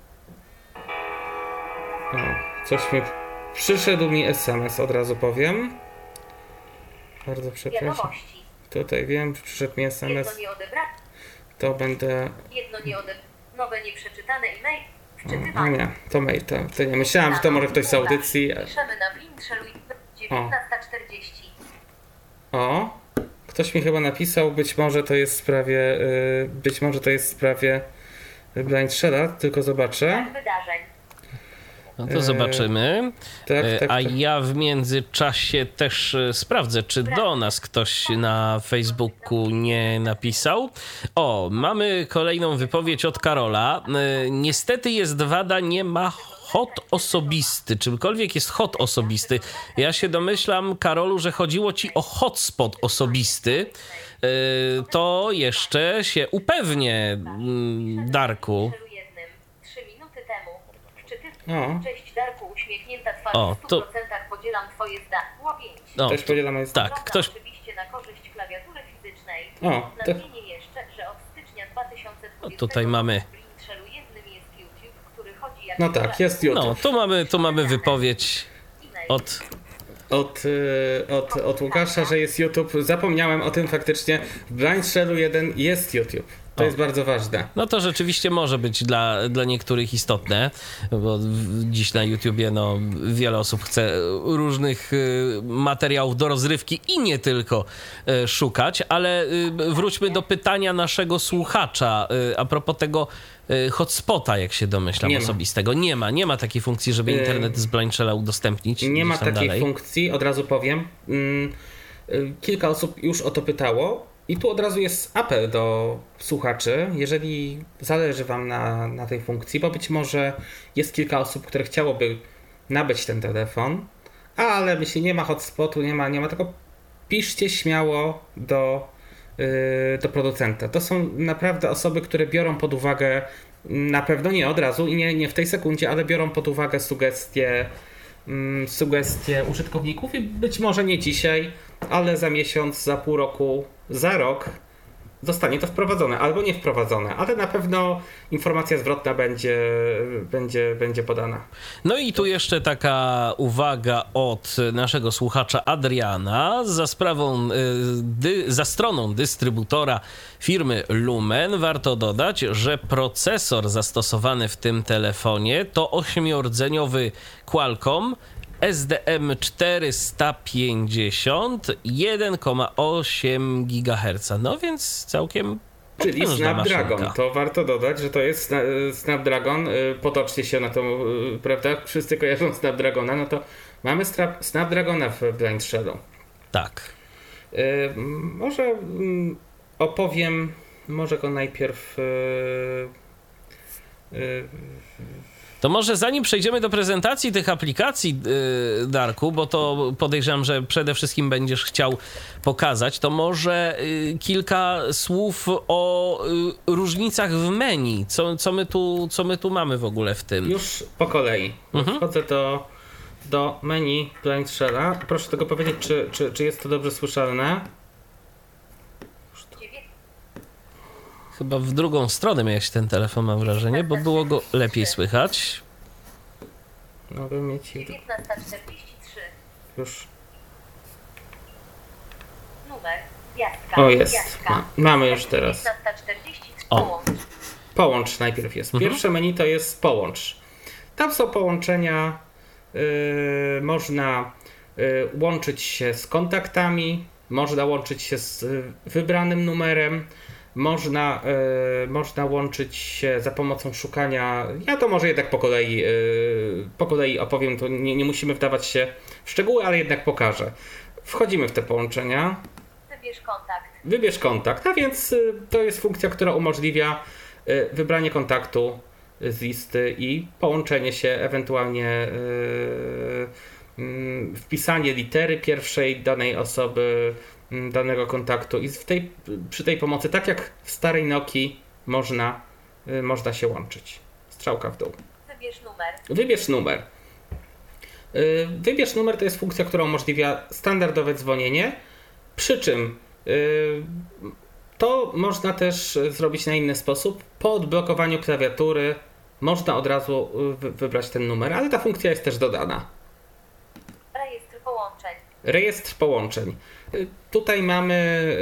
O, coś mi... Przyszedł mi S M S, od razu powiem. Bardzo przepraszam. Tutaj wiem, przyszedł mi S M S. Jedno nie odebrane. To będę... Jedno nie odebrane. Nowe nieprzeczytane e-mail. O nie, to mail, to, to nie myślałam, że to może ktoś z audycji. Piszemy na dziewiętnasta czterdzieści. O, ktoś mi chyba napisał, być może to jest w sprawie, yy, być może to jest w sprawie Blind Shella, tylko zobaczę. Wydarzeń. No to zobaczymy. Tak, tak, A tak. ja w międzyczasie też sprawdzę, czy do nas ktoś na Facebooku nie napisał. O, mamy kolejną wypowiedź od Karola. Niestety jest wada, nie ma hot osobisty. Czymkolwiek jest hot osobisty. Ja się domyślam, Karolu, że chodziło ci o hotspot osobisty. To jeszcze się upewnię, Darku. O. Cześć Darku, uśmiechnięta twarz, o, w stu to... procentach podzielam twoje zdanie. Łopięć. No, też podzielam jest... Tak, ktoś... Oczywiście na korzyść klawiatury fizycznej. O, to... Nadmienię jeszcze, że od stycznia dwa tysiące dwudziestego o, tutaj mamy... jednym jest YouTube, który chodzi jak no tak, jest YouTube. No, tu mamy, tu mamy wypowiedź od... od, y, od, od Łukasza, że jest YouTube. Zapomniałem o tym faktycznie. W Blind Shellu jeden jest YouTube. To O. jest bardzo ważne. No to rzeczywiście może być dla, dla niektórych istotne, bo w- dziś na YouTubie no, wiele osób chce różnych y, materiałów do rozrywki i nie tylko y, szukać, ale y, wróćmy do pytania naszego słuchacza y, a propos tego y, hotspota, jak się domyślam, Nie ma. osobistego. Nie ma, nie ma takiej funkcji, żeby Y, internet z Blind Shella udostępnić. Nie gdzieś ma tam takiej dalej. funkcji, od razu powiem. Mm, y, Kilka osób już o to pytało i tu od razu jest apel do słuchaczy, jeżeli zależy wam na, na tej funkcji, bo być może jest kilka osób, które chciałoby nabyć ten telefon, ale jeśli nie ma hotspotu, nie ma, nie ma tego, piszcie śmiało do, yy, do producenta. To są naprawdę osoby, które biorą pod uwagę, na pewno nie od razu i nie, nie w tej sekundzie, ale biorą pod uwagę sugestie mm, sugestie użytkowników i być może nie dzisiaj, ale za miesiąc, za pół roku, za rok zostanie to wprowadzone albo nie wprowadzone, ale na pewno informacja zwrotna będzie, będzie, będzie podana. No i tu jeszcze taka uwaga od naszego słuchacza Adriana. Za sprawą, y, dy, za stroną dystrybutora firmy Lumen warto dodać, że procesor zastosowany w tym telefonie to ośmiordzeniowy Qualcomm S D M czterysta pięćdziesiąt jeden przecinek osiem gigaherca. No więc całkiem Czyli potężna Snapdragon. maszynka. To warto dodać, że to jest Sna- Snapdragon. y, Potocznie się na to, y, prawda? Wszyscy kojarzą Snapdragona, no to mamy stra- Snapdragona w Blind Shellu. Tak. Y, Może mm, opowiem, może go najpierw. y, y, To może zanim przejdziemy do prezentacji tych aplikacji, yy, Darku, bo to podejrzewam, że przede wszystkim będziesz chciał pokazać, to może yy, kilka słów o yy, różnicach w menu. Co, co, my tu, co my tu mamy w ogóle w tym? Już po kolei. Mhm. Wchodzę do, do menu Blind Shella. Proszę tylko powiedzieć, czy, czy, czy jest to dobrze słyszalne. Chyba w drugą stronę miałeś ten telefon, mam wrażenie, bo było go lepiej słychać. Mogę mieć dziewiętnasta czterdzieści trzy. już. Numer. Gwiazdka. O, jest. Gwiazdka. Ma, mamy już teraz. dziewiętnasta czterdzieści trzy. O. Połącz. Połącz najpierw jest. Mhm. Pierwsze menu to jest połącz. Tam są połączenia. Yy, można yy, łączyć się z kontaktami, można łączyć się z y, wybranym numerem, można, yy, można łączyć się za pomocą szukania. Ja to może jednak po kolei, yy, po kolei opowiem, to nie, nie musimy wdawać się w szczegóły, ale jednak pokażę. Wchodzimy w te połączenia. Wybierz kontakt. Wybierz kontakt, a więc y, to jest funkcja, która umożliwia y, wybranie kontaktu z listy i połączenie się, ewentualnie y, y, wpisanie litery pierwszej danej osoby, y, danego kontaktu i w tej, przy tej pomocy, tak jak w starej Nokii, można, y, można się łączyć. Strzałka w dół. Wybierz numer. Wybierz numer. Y, Wybierz numer to jest funkcja, która umożliwia standardowe dzwonienie, przy czym y, to można też zrobić na inny sposób. Po odblokowaniu klawiatury można od razu y, wy- wybrać ten numer, ale ta funkcja jest też dodana. Rejestr połączeń. Rejestr połączeń. Y, Tutaj mamy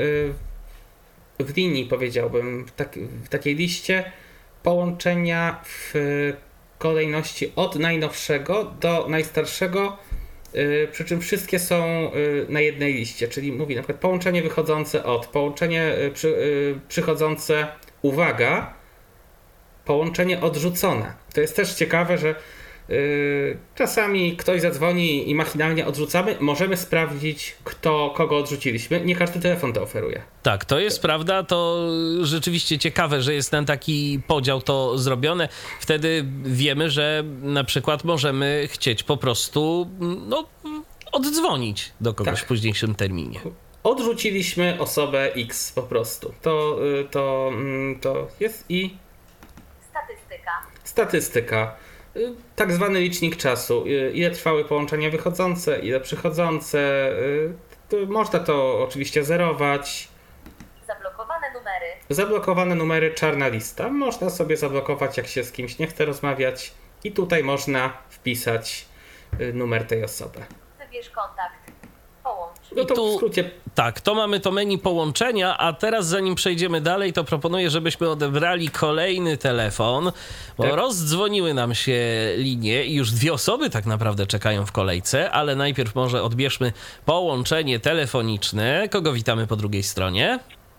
y, w linii, powiedziałbym, w, tak, w takiej liście połączenia w kolejności od najnowszego do najstarszego, y, przy czym wszystkie są y, na jednej liście, czyli mówi na przykład połączenie wychodzące od, połączenie y, przy, y, przychodzące, uwaga, połączenie odrzucone. To jest też ciekawe, że y, czasami ktoś zadzwoni i machinalnie odrzucamy. Możemy sprawdzić, kto, kogo odrzuciliśmy. Nie każdy telefon to oferuje. Tak, to jest prawda, to rzeczywiście ciekawe, że jest ten taki podział to zrobione. Wtedy wiemy, że na przykład możemy chcieć po prostu no, oddzwonić do kogoś Tak. w późniejszym terminie. Odrzuciliśmy osobę X po prostu. To, y, to, mm, to jest i Statystyka. statystyka. Y, Tak zwany licznik czasu. Y, Ile trwały połączenia wychodzące, ile przychodzące. y, to Można to oczywiście zerować. Zablokowane numery. Zablokowane numery, czarna lista. Można sobie zablokować, jak się z kimś nie chce rozmawiać. I tutaj można wpisać y, numer tej osoby. Wybierz kontakt. No to I tu, w skrócie. tak, to mamy to menu połączenia, a teraz zanim przejdziemy dalej, to proponuję, żebyśmy odebrali kolejny telefon, bo Tak. rozdzwoniły nam się linie i już dwie osoby tak naprawdę czekają w kolejce, ale najpierw może odbierzmy połączenie telefoniczne. Kogo witamy po drugiej stronie?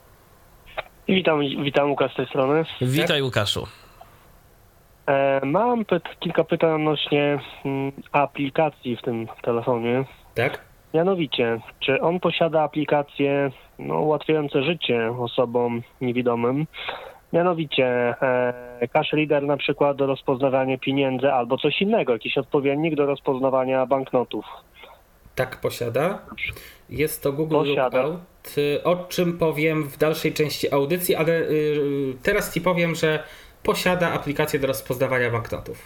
Witam, witam Łukasz z tej strony. Witaj, Łukaszu. E, mam py- kilka pytań odnośnie mm, aplikacji w tym telefonie. Tak? Mianowicie, czy on posiada aplikacje no, ułatwiające życie osobom niewidomym? Mianowicie e, cash reader na przykład do rozpoznawania pieniędzy albo coś innego, jakiś odpowiednik do rozpoznawania banknotów. Tak, posiada. Jest to Google Posiada. Lookout, y, o czym powiem w dalszej części audycji, ale y, teraz ci powiem, że posiada aplikację do rozpoznawania banknotów.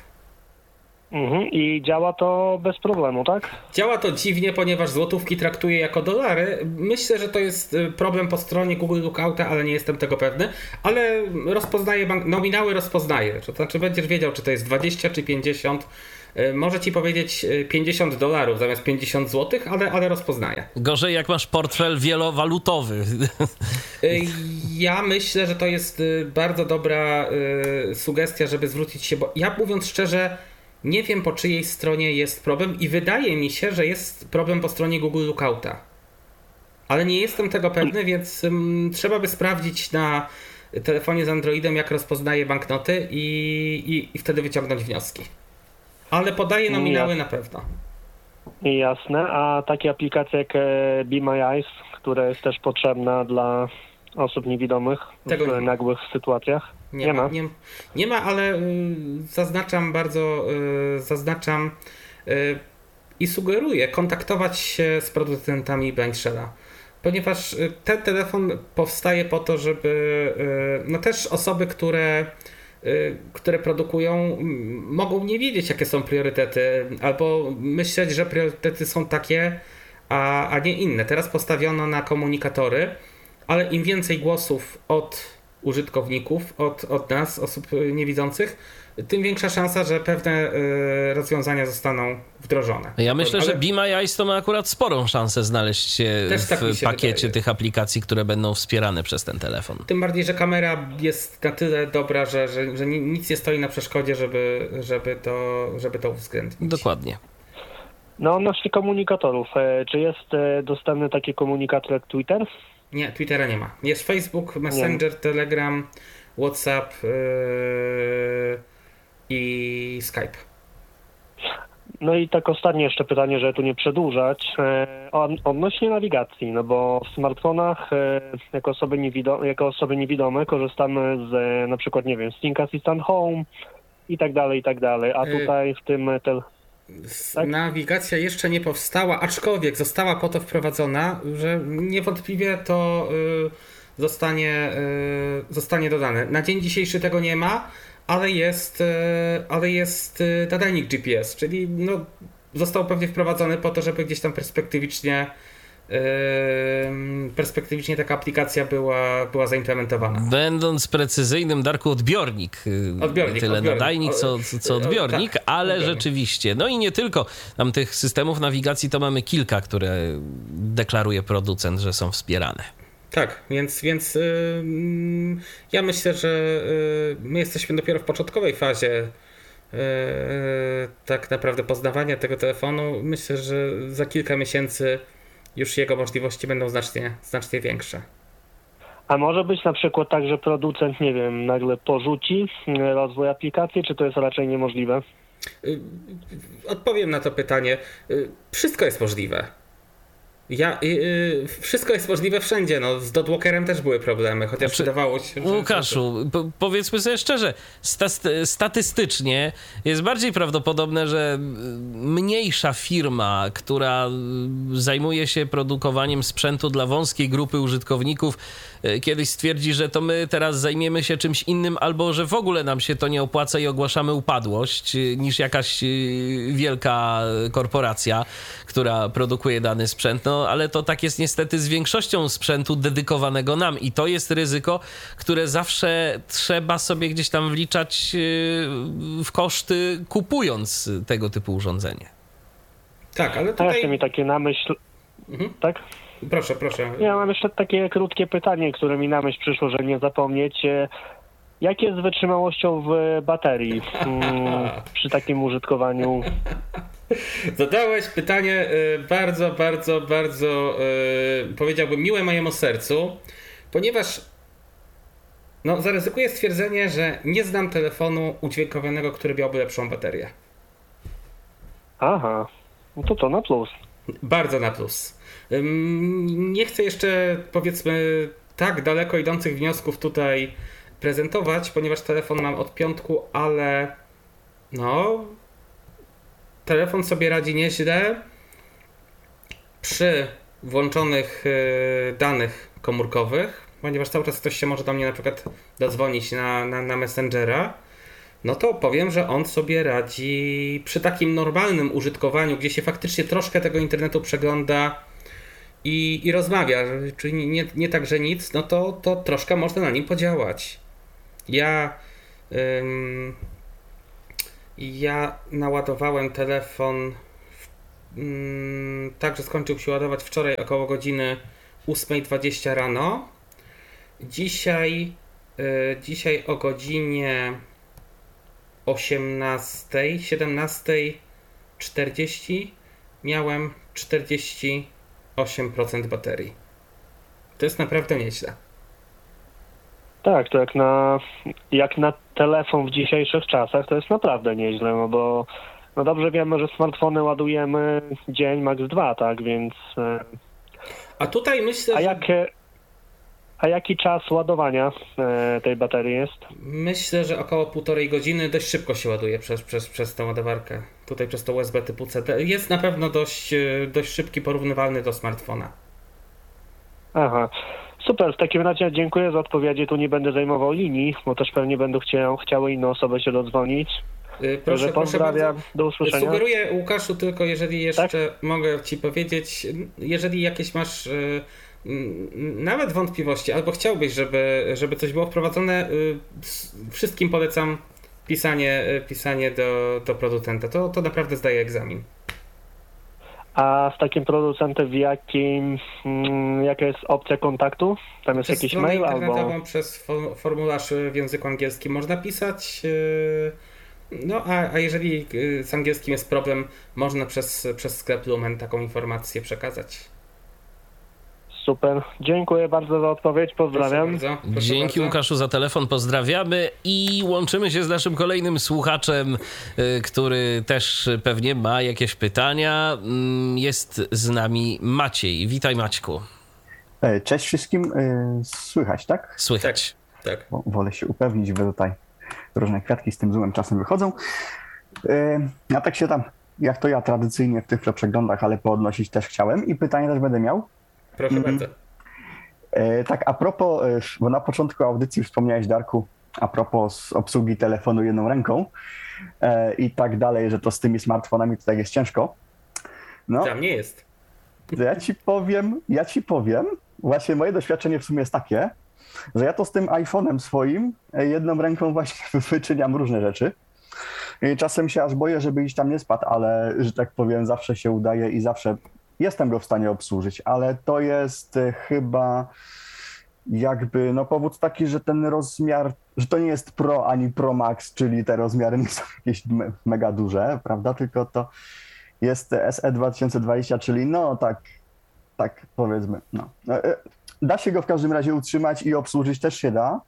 Mhm. I działa to bez problemu, tak? Działa to dziwnie, ponieważ złotówki traktuje jako dolary. Myślę, że to jest y, problem po stronie Google Lookouta, ale nie jestem tego pewny. Ale rozpoznaje bank... nominały rozpoznaje. To znaczy będziesz wiedział, czy to jest dwadzieścia czy pięćdziesiąt. Y, Może ci powiedzieć y, pięćdziesiąt dolarów zamiast pięćdziesiąt złotych, ale, ale rozpoznaje. Gorzej jak masz portfel wielowalutowy. Y, Ja myślę, że to jest y, bardzo dobra y, sugestia, żeby zwrócić się, bo ja mówiąc szczerze, nie wiem po czyjej stronie jest problem i wydaje mi się, że jest problem po stronie Google Lookouta. Ale nie jestem tego pewny, więc ym, trzeba by sprawdzić na telefonie z Androidem, jak rozpoznaje banknoty i, i, i wtedy wyciągnąć wnioski. Ale podaje nominały na pewno. Jasne, a takie aplikacje jak e, Be My Eyes, która jest też potrzebna dla osób niewidomych Tego w nie ma. nagłych sytuacjach? Nie, ma, Nie, nie ma, ale y, zaznaczam bardzo, y, zaznaczam y, i sugeruję kontaktować się z producentami BlindShella, ponieważ y, ten telefon powstaje po to, żeby y, no też osoby, które y, które produkują, m, mogą nie wiedzieć, jakie są priorytety, albo myśleć, że priorytety są takie, a, a nie inne. Teraz postawiono na komunikatory, ale im więcej głosów od użytkowników, od, od nas, osób niewidzących, tym większa szansa, że pewne y, rozwiązania zostaną wdrożone. Ja myślę, Ale że Be My Eyes to ma akurat sporą szansę znaleźć się Też tak mi w się pakiecie wydaje. tych aplikacji, które będą wspierane przez ten telefon. Tym bardziej, że kamera jest na tyle dobra, że, że, że ni- nic nie stoi na przeszkodzie, żeby, żeby, to, żeby to uwzględnić. Dokładnie. No odnośnie komunikatorów, e, czy jest e, dostępny taki komunikator jak Twitter? Nie, Twittera nie ma. Jest Facebook, Messenger, Telegram, WhatsApp yy, i Skype. No i tak ostatnie jeszcze pytanie, żeby tu nie przedłużać. E, on- odnośnie nawigacji, no bo w smartfonach e, jako, osoby niewido- jako osoby niewidome korzystamy z e, na przykład, nie wiem, Sync Assistant Home i tak dalej, i tak dalej. A Y- tutaj w tym tel- S- Tak? Nawigacja jeszcze nie powstała, aczkolwiek została po to wprowadzona, że niewątpliwie to y, zostanie, y, zostanie dodane. Na dzień dzisiejszy tego nie ma, ale jest, y, ale jest y, nadajnik G P S, czyli no, został pewnie wprowadzony po to, żeby gdzieś tam perspektywicznie y, perspektywicznie taka aplikacja była, była zaimplementowana. Będąc precyzyjnym, Darku, odbiornik. y, Odbiornik, Nie tyle odbiornik. nadajnik, co, co O, odbiornik, tak, ale odbiornik. rzeczywiście. No i nie tylko. Tam tych systemów nawigacji to mamy kilka, które deklaruje producent, że są wspierane. Tak, więc, więc yy, ja myślę, że yy, my jesteśmy dopiero w początkowej fazie yy, tak naprawdę poznawania tego telefonu. Myślę, że za kilka miesięcy już jego możliwości będą znacznie, znacznie większe. A może być na przykład tak, że producent, nie wiem, nagle porzuci e, rozwój aplikacji, czy to jest raczej niemożliwe? Yy, Odpowiem na to pytanie. Yy, Wszystko jest możliwe. Ja, yy, wszystko jest możliwe wszędzie. No, z Dotwalkerem też były problemy, chociaż Znaczy, wydawało się, że... Łukaszu, po, powiedzmy sobie szczerze, sta- statystycznie jest bardziej prawdopodobne, że mniejsza firma, która zajmuje się produkowaniem sprzętu dla wąskiej grupy użytkowników, kiedyś stwierdzi, że to my teraz zajmiemy się czymś innym, albo że w ogóle nam się to nie opłaca i ogłaszamy upadłość, niż jakaś wielka korporacja, która produkuje dany sprzęt. No, ale to tak jest niestety z większością sprzętu dedykowanego nam i to jest ryzyko, które zawsze trzeba sobie gdzieś tam wliczać w koszty, kupując tego typu urządzenie. Tak, ale A jeszcze tutaj... mi takie na myśl, Mhm. Tak? Proszę, proszę. Ja mam jeszcze takie krótkie pytanie, które mi na myśl przyszło, żeby nie zapomnieć. E, Jak jest z wytrzymałością w baterii mm, przy takim użytkowaniu? Zadałeś pytanie y, bardzo, bardzo, bardzo y, powiedziałbym miłe mojemu sercu, ponieważ no, zaryzykuję stwierdzenie, że nie znam telefonu udźwiękowionego, który miałby lepszą baterię. Aha, no to to na plus. Bardzo na plus. Ym, Nie chcę jeszcze, powiedzmy, tak daleko idących wniosków tutaj prezentować, ponieważ telefon mam od piątku, ale no, telefon sobie radzi nieźle przy włączonych y, danych komórkowych, ponieważ cały czas ktoś się może do mnie na przykład dodzwonić na, na, na Messengera. No to powiem, że on sobie radzi przy takim normalnym użytkowaniu, gdzie się faktycznie troszkę tego internetu przegląda i, i rozmawia, czyli nie, nie tak, że nic, no to, to troszkę można na nim podziałać. Ja, ym, ja naładowałem telefon ym, tak, że skończył się ładować wczoraj około godziny ósma dwadzieścia rano. Dzisiaj, y, dzisiaj o godzinie osiemnasta, siedemnasta czterdzieści miałem czterdzieści osiem procent baterii. To jest naprawdę nieźle. Tak, to jak na, jak na telefon w dzisiejszych czasach to jest naprawdę nieźle, no bo no dobrze wiemy, że smartfony ładujemy dzień, max dwa, tak, więc... e, A tutaj myślę, A, że, jak, a jaki czas ładowania e, tej baterii jest? myślę, że około półtorej godziny dość szybko się ładuje przez, przez, przez tę ładowarkę. Tutaj przez to U S B typu C D. Jest na pewno dość, e, dość szybki, porównywalny do smartfona. Aha, super, w takim razie dziękuję za odpowiedzi, tu nie będę zajmował linii, bo też pewnie będą chciał, chciały inne osoby się dodzwonić. E, Proszę, Proszę, proszę pozdrawiam, bardzo. do usłyszenia. Sugeruję, Łukaszu, tylko jeżeli jeszcze Tak? mogę Ci powiedzieć, jeżeli jakieś masz y, mm, nawet wątpliwości, albo chciałbyś, żeby, żeby coś było wprowadzone, y, s- wszystkim polecam pisanie, y, pisanie do, do producenta. To, to naprawdę zdaje egzamin. A z takim producentem w jakim, mm, jaka jest opcja kontaktu? Tam jest Przez jakiś stronę mail internetową, albo... przez fo- formularz y, w języku angielskim można pisać. y, No a, a jeżeli y, z angielskim jest problem, można przez, przez sklep Lumen taką informację przekazać. Super, dziękuję bardzo za odpowiedź, pozdrawiam. Proszę bardzo, proszę Dzięki bardzo. Łukaszu za telefon, pozdrawiamy i łączymy się z naszym kolejnym słuchaczem, y, który też pewnie ma jakieś pytania. Mm, Jest z nami Maciej. Witaj, Maćku. E, Cześć wszystkim. E, Słychać, tak? Słychać. Tak. Bo wolę się upewnić, bo tutaj różne kwiatki z tym zoomem czasem wychodzą. E, Ja tak się tam, jak to ja tradycyjnie w tych przeglądach, ale poodnosić też chciałem i pytanie też będę miał. Proszę Mhm. bardzo. E, Tak a propos, e, bo na początku audycji wspomniałeś, Darku, a propos obsługi telefonu jedną ręką e, i tak dalej, że to z tymi smartfonami to tak jest ciężko. No, Tam nie jest. to ja ci powiem, ja ci powiem, właśnie moje doświadczenie w sumie jest takie, że ja to z tym iPhone'em swoim e, jedną ręką właśnie wyczyniam różne rzeczy. I czasem się aż boję, żeby iść tam nie spadł, ale że tak powiem, zawsze się udaje i zawsze jestem go w stanie obsłużyć, ale to jest e, chyba jakby no powód taki, że ten rozmiar, że to nie jest Pro ani Pro Max, czyli te rozmiary nie są jakieś me- mega duże, prawda, tylko to jest S E dwa tysiące dwadzieścia, czyli no tak, tak powiedzmy, no. E, e, Da się go w każdym razie utrzymać i obsłużyć też się da.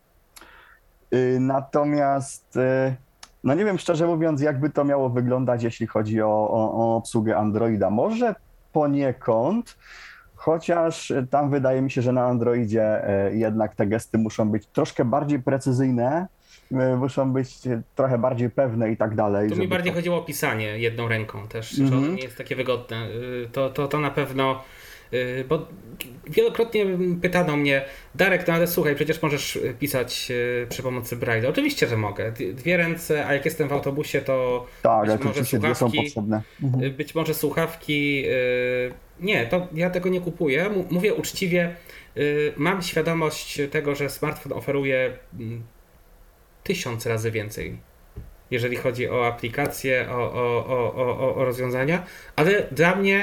Y, Natomiast, y, no nie wiem, szczerze mówiąc, jakby to miało wyglądać, jeśli chodzi o, o, o obsługę Androida. Może poniekąd, chociaż tam wydaje mi się, że na Androidzie y, jednak te gesty muszą być troszkę bardziej precyzyjne, y, muszą być trochę bardziej pewne i tak dalej. Tu mi żeby bardziej to- chodziło o pisanie jedną ręką też, że Mhm. ono nie jest takie wygodne. Y, To, to, to na pewno, y, bo wielokrotnie pytano mnie, Darek, no ale słuchaj, przecież możesz pisać y, przy pomocy Braille'a. Oczywiście, że mogę. D- Dwie ręce, a jak jestem w autobusie, to Tak, być ale to może oczywiście dwie są słuchawki, potrzebne. Mhm. y, być może słuchawki. y, Nie, to ja tego nie kupuję. M- Mówię uczciwie, y, mam świadomość tego, że smartfon oferuje mm, tysiąc razy więcej, jeżeli chodzi o aplikacje, o, o, o, o, o rozwiązania, ale dla mnie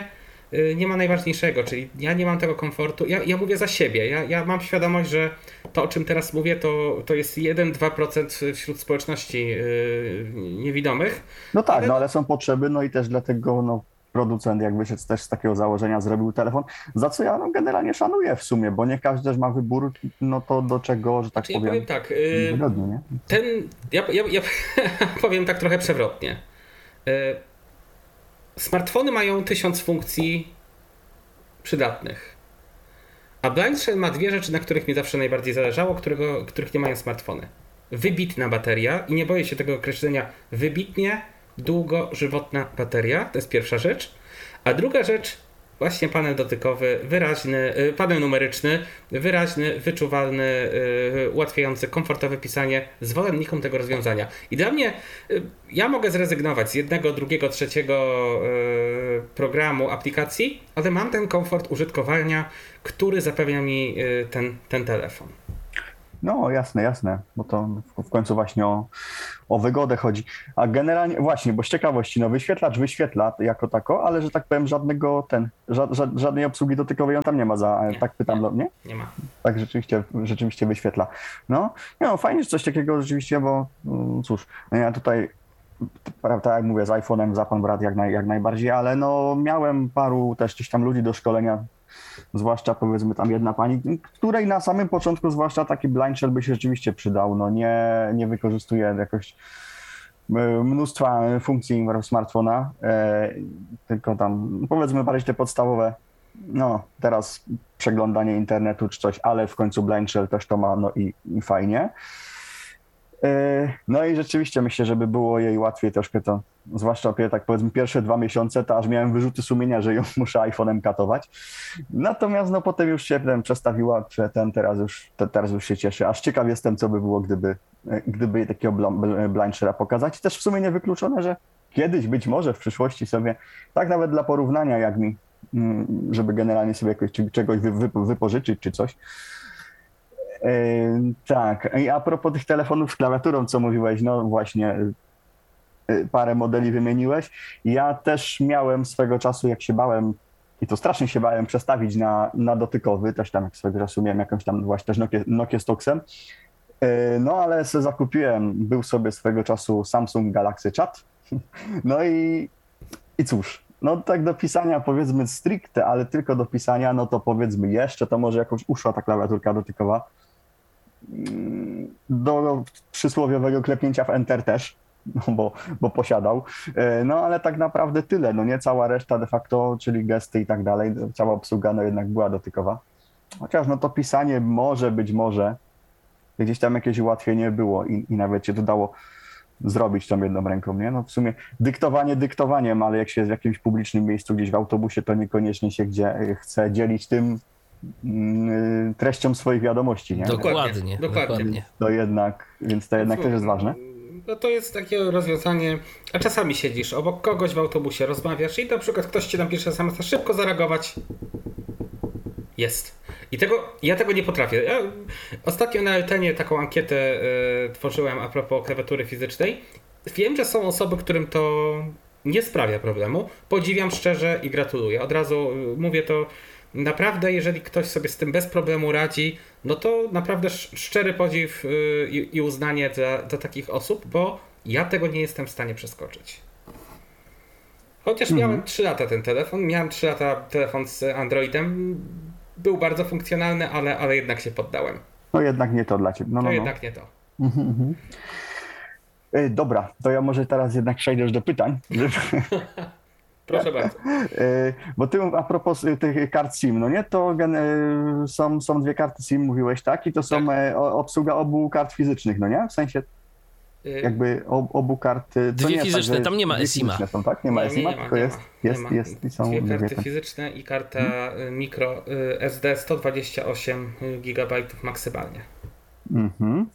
nie ma najważniejszego, czyli ja nie mam tego komfortu. Ja, ja mówię za siebie. Ja, ja mam świadomość, że to, o czym teraz mówię, to, to jest jeden do dwóch procent wśród społeczności yy, niewidomych. No tak, ale... no ale są potrzeby, no i też dlatego no, producent jakby się też z takiego założenia zrobił telefon, za co ja no, generalnie szanuję w sumie, bo nie każdy też ma wybór, no to do czego, że tak znaczy, powiem, ja powiem tak, yy, wygodnie, nie? Ten, ja, ja, ja powiem tak trochę przewrotnie. Yy, smartfony mają tysiąc funkcji przydatnych. A Blindshell ma dwie rzeczy, na których mi zawsze najbardziej zależało, którego, których nie mają smartfony. Wybitna bateria i nie boję się tego określenia, wybitnie długożywotna bateria, to jest pierwsza rzecz. A druga rzecz, właśnie panel dotykowy, wyraźny, panel numeryczny, wyraźny, wyczuwalny, ułatwiający komfortowe pisanie zwolennikom tego rozwiązania. I dla mnie, ja mogę zrezygnować z jednego, drugiego, trzeciego programu, aplikacji, ale mam ten komfort użytkowania, który zapewnia mi ten, ten telefon. No jasne, jasne, bo to w końcu właśnie o, o wygodę chodzi. A generalnie właśnie, bo z ciekawości, no wyświetlacz wyświetla jako tako, ale że tak powiem żadnego ten, ża, ża, żadnej obsługi dotykowej on tam nie ma, za, nie, tak pytam, nie, nie? Nie ma. Tak rzeczywiście, rzeczywiście wyświetla. No, no fajnie, że coś takiego rzeczywiście, bo no, cóż, ja tutaj tak jak mówię, z iPhone'em za pan brat jak, naj, jak najbardziej, ale no miałem paru też gdzieś tam ludzi do szkolenia, zwłaszcza powiedzmy tam jedna pani, której na samym początku zwłaszcza taki Blindshell by się rzeczywiście przydał, no nie, nie wykorzystuje jakoś mnóstwa funkcji smartfona, e, tylko tam powiedzmy bardziej te podstawowe, no teraz przeglądanie internetu czy coś, ale w końcu Blindshell też to ma, no i, i fajnie. No i rzeczywiście myślę, żeby było jej łatwiej troszkę to, zwłaszcza tak powiedzmy pierwsze dwa miesiące, to aż miałem wyrzuty sumienia, że ją muszę iPhone'em katować. Natomiast no potem już się ten przestawiła, ten teraz już, te, teraz już się cieszę. Aż ciekaw jestem, co by było, gdyby, gdyby jej takiego Blindshella pokazać. I też w sumie niewykluczone, że kiedyś być może w przyszłości sobie, tak nawet dla porównania, jak mi, żeby generalnie sobie jakoś czegoś wy, wy, wypożyczyć czy coś. Yy, tak, i a propos tych telefonów z klawiaturą, co mówiłeś, no właśnie yy, parę modeli wymieniłeś. Ja też miałem swego czasu, jak się bałem, i to strasznie się bałem przestawić na, na dotykowy, też tam jak swego czasu miałem jakąś tam właśnie też Nokia, Nokia z Toxem, yy, no ale sobie zakupiłem, był sobie swego czasu Samsung Galaxy Chat, no i, i cóż, no tak do pisania powiedzmy stricte, ale tylko do pisania, no to powiedzmy jeszcze, to może jakoś uszła ta klawiaturka dotykowa. Do przysłowiowego klepnięcia w Enter też, no bo, bo posiadał. No ale tak naprawdę tyle, no nie cała reszta de facto, czyli gesty i tak dalej, cała obsługa no jednak była dotykowa. Chociaż no to pisanie może być może gdzieś tam jakieś ułatwienie było i, i nawet się to dało zrobić tą jedną ręką, nie? No w sumie dyktowanie dyktowaniem, ale jak się jest w jakimś publicznym miejscu gdzieś w autobusie, to niekoniecznie się gdzie chce dzielić tym treścią swoich wiadomości, nie? Dokładnie, dokładnie. dokładnie. To jednak, więc to jednak też jest ważne. No to jest takie rozwiązanie, a czasami siedzisz obok kogoś w autobusie, rozmawiasz i na przykład ktoś ci napisze S M S, szybko zareagować. Jest. I tego, ja tego nie potrafię. Ja ostatnio na Eltenie taką ankietę y, tworzyłem a propos klawiatury fizycznej. Wiem, że są osoby, którym to nie sprawia problemu. Podziwiam szczerze i gratuluję. Od razu y, mówię to. Naprawdę, jeżeli ktoś sobie z tym bez problemu radzi, no to naprawdę szczery podziw i uznanie dla, dla takich osób, bo ja tego nie jestem w stanie przeskoczyć. Chociaż mhm. miałem trzy lata ten telefon, miałem trzy lata telefon z Androidem, był bardzo funkcjonalny, ale, ale jednak się poddałem. No jednak nie to dla Ciebie. No, to no, no. jednak nie to. Mhm, mhm. Dobra, to ja może teraz jednak przejdę już do pytań. Żeby... Proszę bardzo. Bo ty a propos tych kart SIM, no nie, to są, są dwie karty SIM, mówiłeś, tak? I to są tak. obsługa obu kart fizycznych, no nie? W sensie jakby obu kart... Dwie fizyczne, tak, tam nie ma eSIM-a. Są, tak? Nie ma nie, eSIM-a, nie, nie tylko nie jest, ma, jest, ma. jest, jest i są dwie karty dwie fizyczne i karta hmm? mikro S D sto dwadzieścia osiem gigabajtów maksymalnie. Mhm.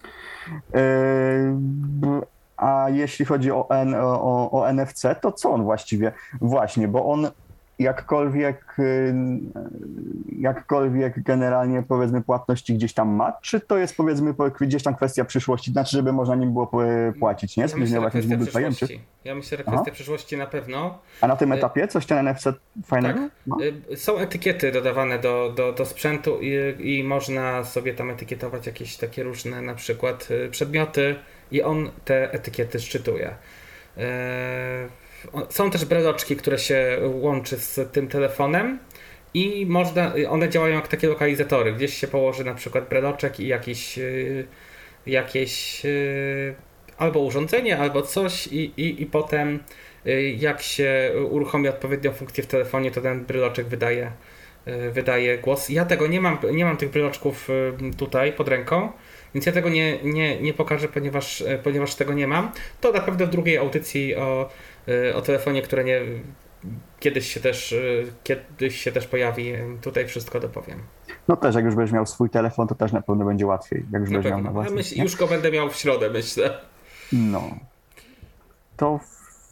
Yy, A jeśli chodzi o, N, o, o N F C, to co on właściwie? Właśnie, bo on jakkolwiek jakkolwiek generalnie powiedzmy płatności gdzieś tam ma, czy to jest powiedzmy gdzieś tam kwestia przyszłości, znaczy żeby można nim było płacić, nie? Ja myślę, że kwestia Google Payem, czy... przyszłości. Ja myślę, że kwestia Aha. przyszłości na pewno. A na tym etapie coś ten N F C fajnego? Tak. No? Są etykiety dodawane do, do, do sprzętu i, i można sobie tam etykietować jakieś takie różne na przykład przedmioty i on te etykiety szczytuje. Są też breloczki, które się łączy z tym telefonem i można, one działają jak takie lokalizatory. Gdzieś się położy na przykład breloczek i jakiś, jakieś albo urządzenie, albo coś i, i, i potem jak się uruchomi odpowiednią funkcję w telefonie, to ten bryloczek wydaje, wydaje głos. Ja tego nie mam, nie mam tych bryloczków tutaj pod ręką, więc ja tego nie, nie, nie pokażę, ponieważ, ponieważ tego nie mam. To na pewno w drugiej audycji o, o telefonie, które nie, kiedyś się też kiedyś się też pojawi, tutaj wszystko dopowiem. No też, jak już będziesz miał swój telefon, to też na pewno będzie łatwiej. Jak już Na będziesz pewno. miał na własny, Ja myśl, już go będę miał w środę, myślę. No. To...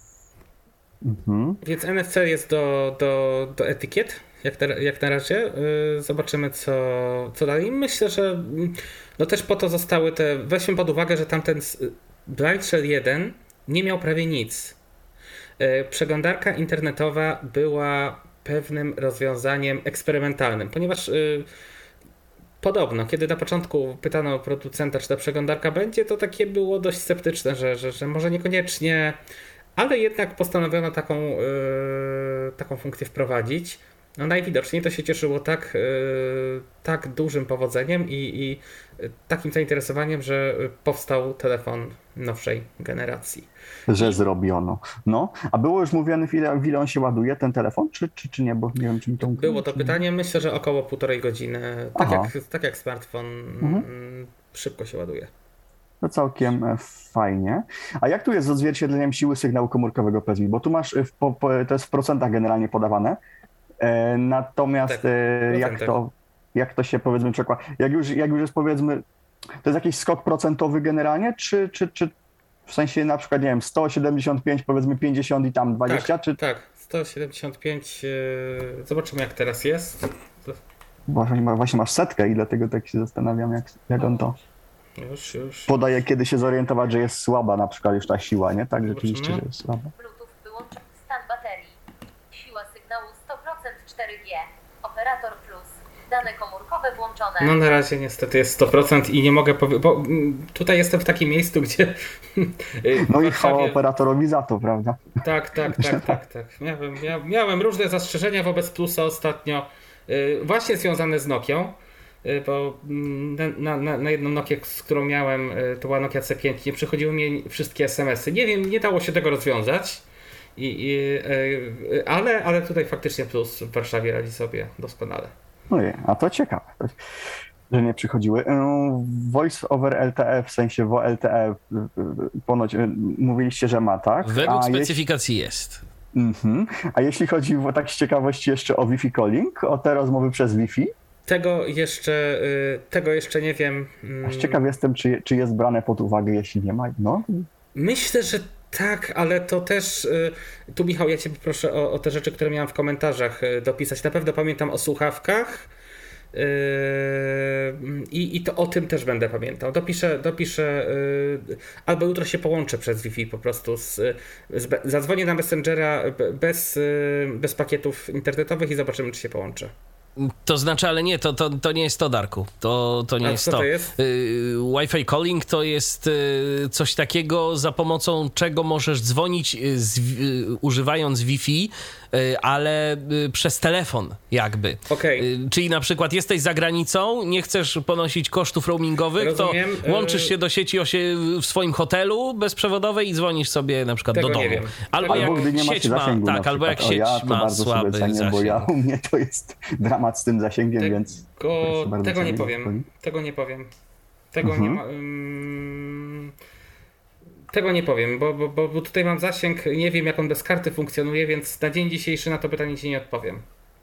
Mhm. Więc N F C jest do, do, do etykiet, jak, te, jak na razie. Yy, zobaczymy, co, co dalej. Myślę, że no też po to zostały te... Weźmy pod uwagę, że tamten Bright Shell jeden nie miał prawie nic. Yy, przeglądarka internetowa była pewnym rozwiązaniem eksperymentalnym, ponieważ yy, podobno, kiedy na początku pytano producenta, czy ta przeglądarka będzie, to takie było dość sceptyczne, że, że, że może niekoniecznie, ale jednak postanowiono taką, yy, taką funkcję wprowadzić. No najwidoczniej to się cieszyło tak, yy, tak dużym powodzeniem i, i takim zainteresowaniem, że powstał telefon nowszej generacji. Że zrobiono. No, a było już mówione, w ile, w ile on się ładuje, ten telefon, czy, czy, czy nie? Bo nie wiem, czy mi to... Było to czy... pytanie, myślę, że około półtorej godziny. Tak jak, tak jak smartfon Mhm. szybko się ładuje. To całkiem fajnie. A jak tu jest z odzwierciedleniem siły sygnału komórkowego, powiedz mi? Bo tu masz, w, po, po, to jest w procentach generalnie podawane, e, natomiast Tak, e, jak, to, jak to się powiedzmy przekłada? Jak już, jak już jest powiedzmy, to jest jakiś skok procentowy generalnie, czy, czy, czy w sensie na przykład, nie wiem, sto siedemdziesiąt pięć, powiedzmy pięćdziesiąt i tam dwadzieścia? Tak, czy... tak, sto siedemdziesiąt pięć, yy, zobaczymy jak teraz jest. Właśnie, właśnie masz setkę i dlatego tak się zastanawiam, jak, jak on to Już, już. podaje, kiedy się zorientować, że jest słaba na przykład już ta siła, nie? Tak, rzeczywiście, że jest słaba. Bluetooth wyłączył stan baterii. Siła sygnału sto procent cztery G. Operator plus. Dane komórkowe włączone. No na razie niestety jest sto procent i nie mogę powiedzieć, bo mm, tutaj jestem w takim miejscu, gdzie... No i Warszawie... chwała operatorowi za to, prawda? Tak, tak, tak, tak, tak. Miałem, mia, miałem różne zastrzeżenia wobec Plusa ostatnio, yy, właśnie związane z Nokią, yy, bo na, na, na jedną Nokię, z którą miałem, yy, to była Nokia C pięć, nie przychodziły mi wszystkie es em esy. Nie wiem, nie dało się tego rozwiązać, i, i, yy, ale, ale tutaj faktycznie Plus w Warszawie radzi sobie doskonale. Ojej, a to ciekawe, że nie przychodziły. Voice over L T E, w sensie W O L T E, ponoć mówiliście, że ma, tak? Według a specyfikacji jeśli... jest. Mm-hmm. A jeśli chodzi o, tak z ciekawości jeszcze o Wi-Fi calling, o te rozmowy przez Wi-Fi? Tego jeszcze, tego jeszcze nie wiem. Aż ciekaw jestem, czy, czy jest brane pod uwagę, jeśli nie ma. No. Myślę, że tak, ale to też, tu Michał, ja Cię proszę o, o te rzeczy, które miałem w komentarzach dopisać. Na pewno pamiętam o słuchawkach yy, i, i to o tym też będę pamiętał. Dopiszę, dopiszę yy, albo jutro się połączę przez Wi-Fi po prostu. Z, z, zadzwonię na Messengera bez, yy, bez pakietów internetowych i zobaczymy, czy się połączę. To znaczy, ale nie, to, to, to nie jest to, Darku. To, to nie A jest co to. to jest? Y, Wi-Fi calling to jest y, coś takiego, za pomocą czego możesz dzwonić z, y, używając Wi-Fi, y, ale y, przez telefon jakby. Okay. Y, czyli na przykład jesteś za granicą, nie chcesz ponosić kosztów roamingowych, Rozumiem. to łączysz się do sieci osie w swoim hotelu bezprzewodowej i dzwonisz sobie na przykład Tego do domu. nie wiem. Albo, Albo jak gdy nie sieć macie ma, zasięgu. tak, albo jak o, sieć ja to ma bardzo słaby sobie cenię, zasięg. bo ja, u mnie to jest dramat z tym zasięgiem, Tego, więc... tego nie cenię. powiem. Tego nie powiem. Tego Mhm. nie ma... Um, tego nie powiem, bo, bo, bo tutaj mam zasięg, nie wiem jak on bez karty funkcjonuje, więc na dzień dzisiejszy na to pytanie Ci nie odpowiem.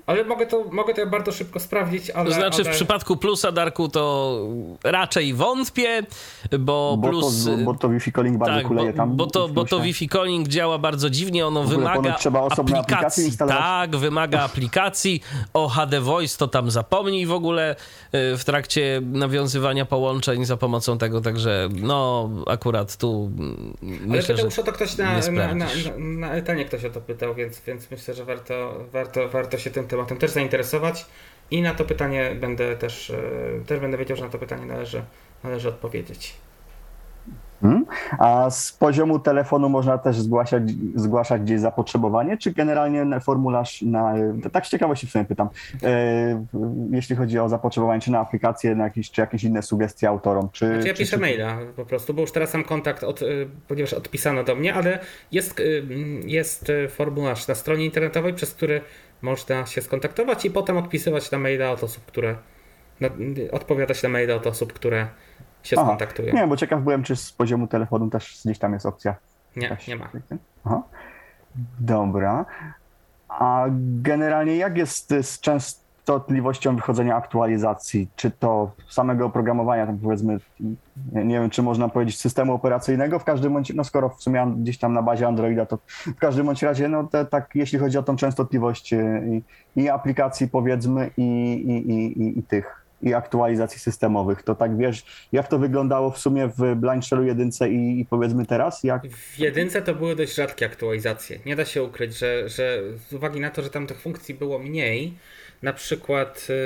Ale mogę to, mogę to bardzo szybko sprawdzić, ale... To znaczy ale... w przypadku Plusa, Darku, to raczej wątpię, bo, Bo Plus... to, bo to Wi-Fi calling bardzo tak, kuleje bo, tam. bo, to, w bo to plusie. Wi-Fi calling działa bardzo dziwnie, ono ogóle wymaga ponoć trzeba osobne aplikacje aplikacji. instalować. Tak, wymaga aplikacji. O H D Voice to tam zapomnij w ogóle y, w trakcie nawiązywania połączeń za pomocą tego, także no akurat tu mm, Ale myślę, pytał że już o to ktoś nie na, na, na, sprawdzisz. na, na Etanie ktoś o to pytał, więc, więc myślę, że warto, warto, warto się tym tematem też zainteresować i na to pytanie będę też, e, też będę wiedział, że na to pytanie należy, należy odpowiedzieć. Hmm? A z poziomu telefonu można też zgłaszać, zgłaszać gdzieś zapotrzebowanie, czy generalnie na formularz na, tak z ciekawości w sumie pytam, e, jeśli chodzi o zapotrzebowanie, czy na aplikacje, na jakieś, czy jakieś inne sugestie autorom, czy... Znaczy ja czy, piszę czy... maila po prostu, bo już teraz sam kontakt, od, y, ponieważ odpisano do mnie, ale jest, y, jest y, formularz na stronie internetowej, przez który można się skontaktować i potem odpisywać na maila od osób, które, na, odpowiadać na maila od osób, które się Aha. skontaktują. Nie, bo ciekaw byłem, czy z poziomu telefonu też gdzieś tam jest opcja. Nie, Jakaś- nie ma. Aha. Dobra. A generalnie jak jest z częstotliwością wychodzenia aktualizacji? Czy to samego oprogramowania, tam powiedzmy, nie, nie wiem, czy można powiedzieć systemu operacyjnego, w każdym bądź, no skoro w sumie gdzieś tam na bazie Androida, to w każdym bądź razie, no te, tak jeśli chodzi o tą częstotliwość y, i, i aplikacji powiedzmy i, i, i, i, i tych i aktualizacji systemowych, to tak wiesz, jak to wyglądało w sumie w Blind Shellu jedynce i, i powiedzmy teraz? Jak... W jedynce to były dość rzadkie aktualizacje. Nie da się ukryć, że, że z uwagi na to, że tam tych funkcji było mniej, na przykład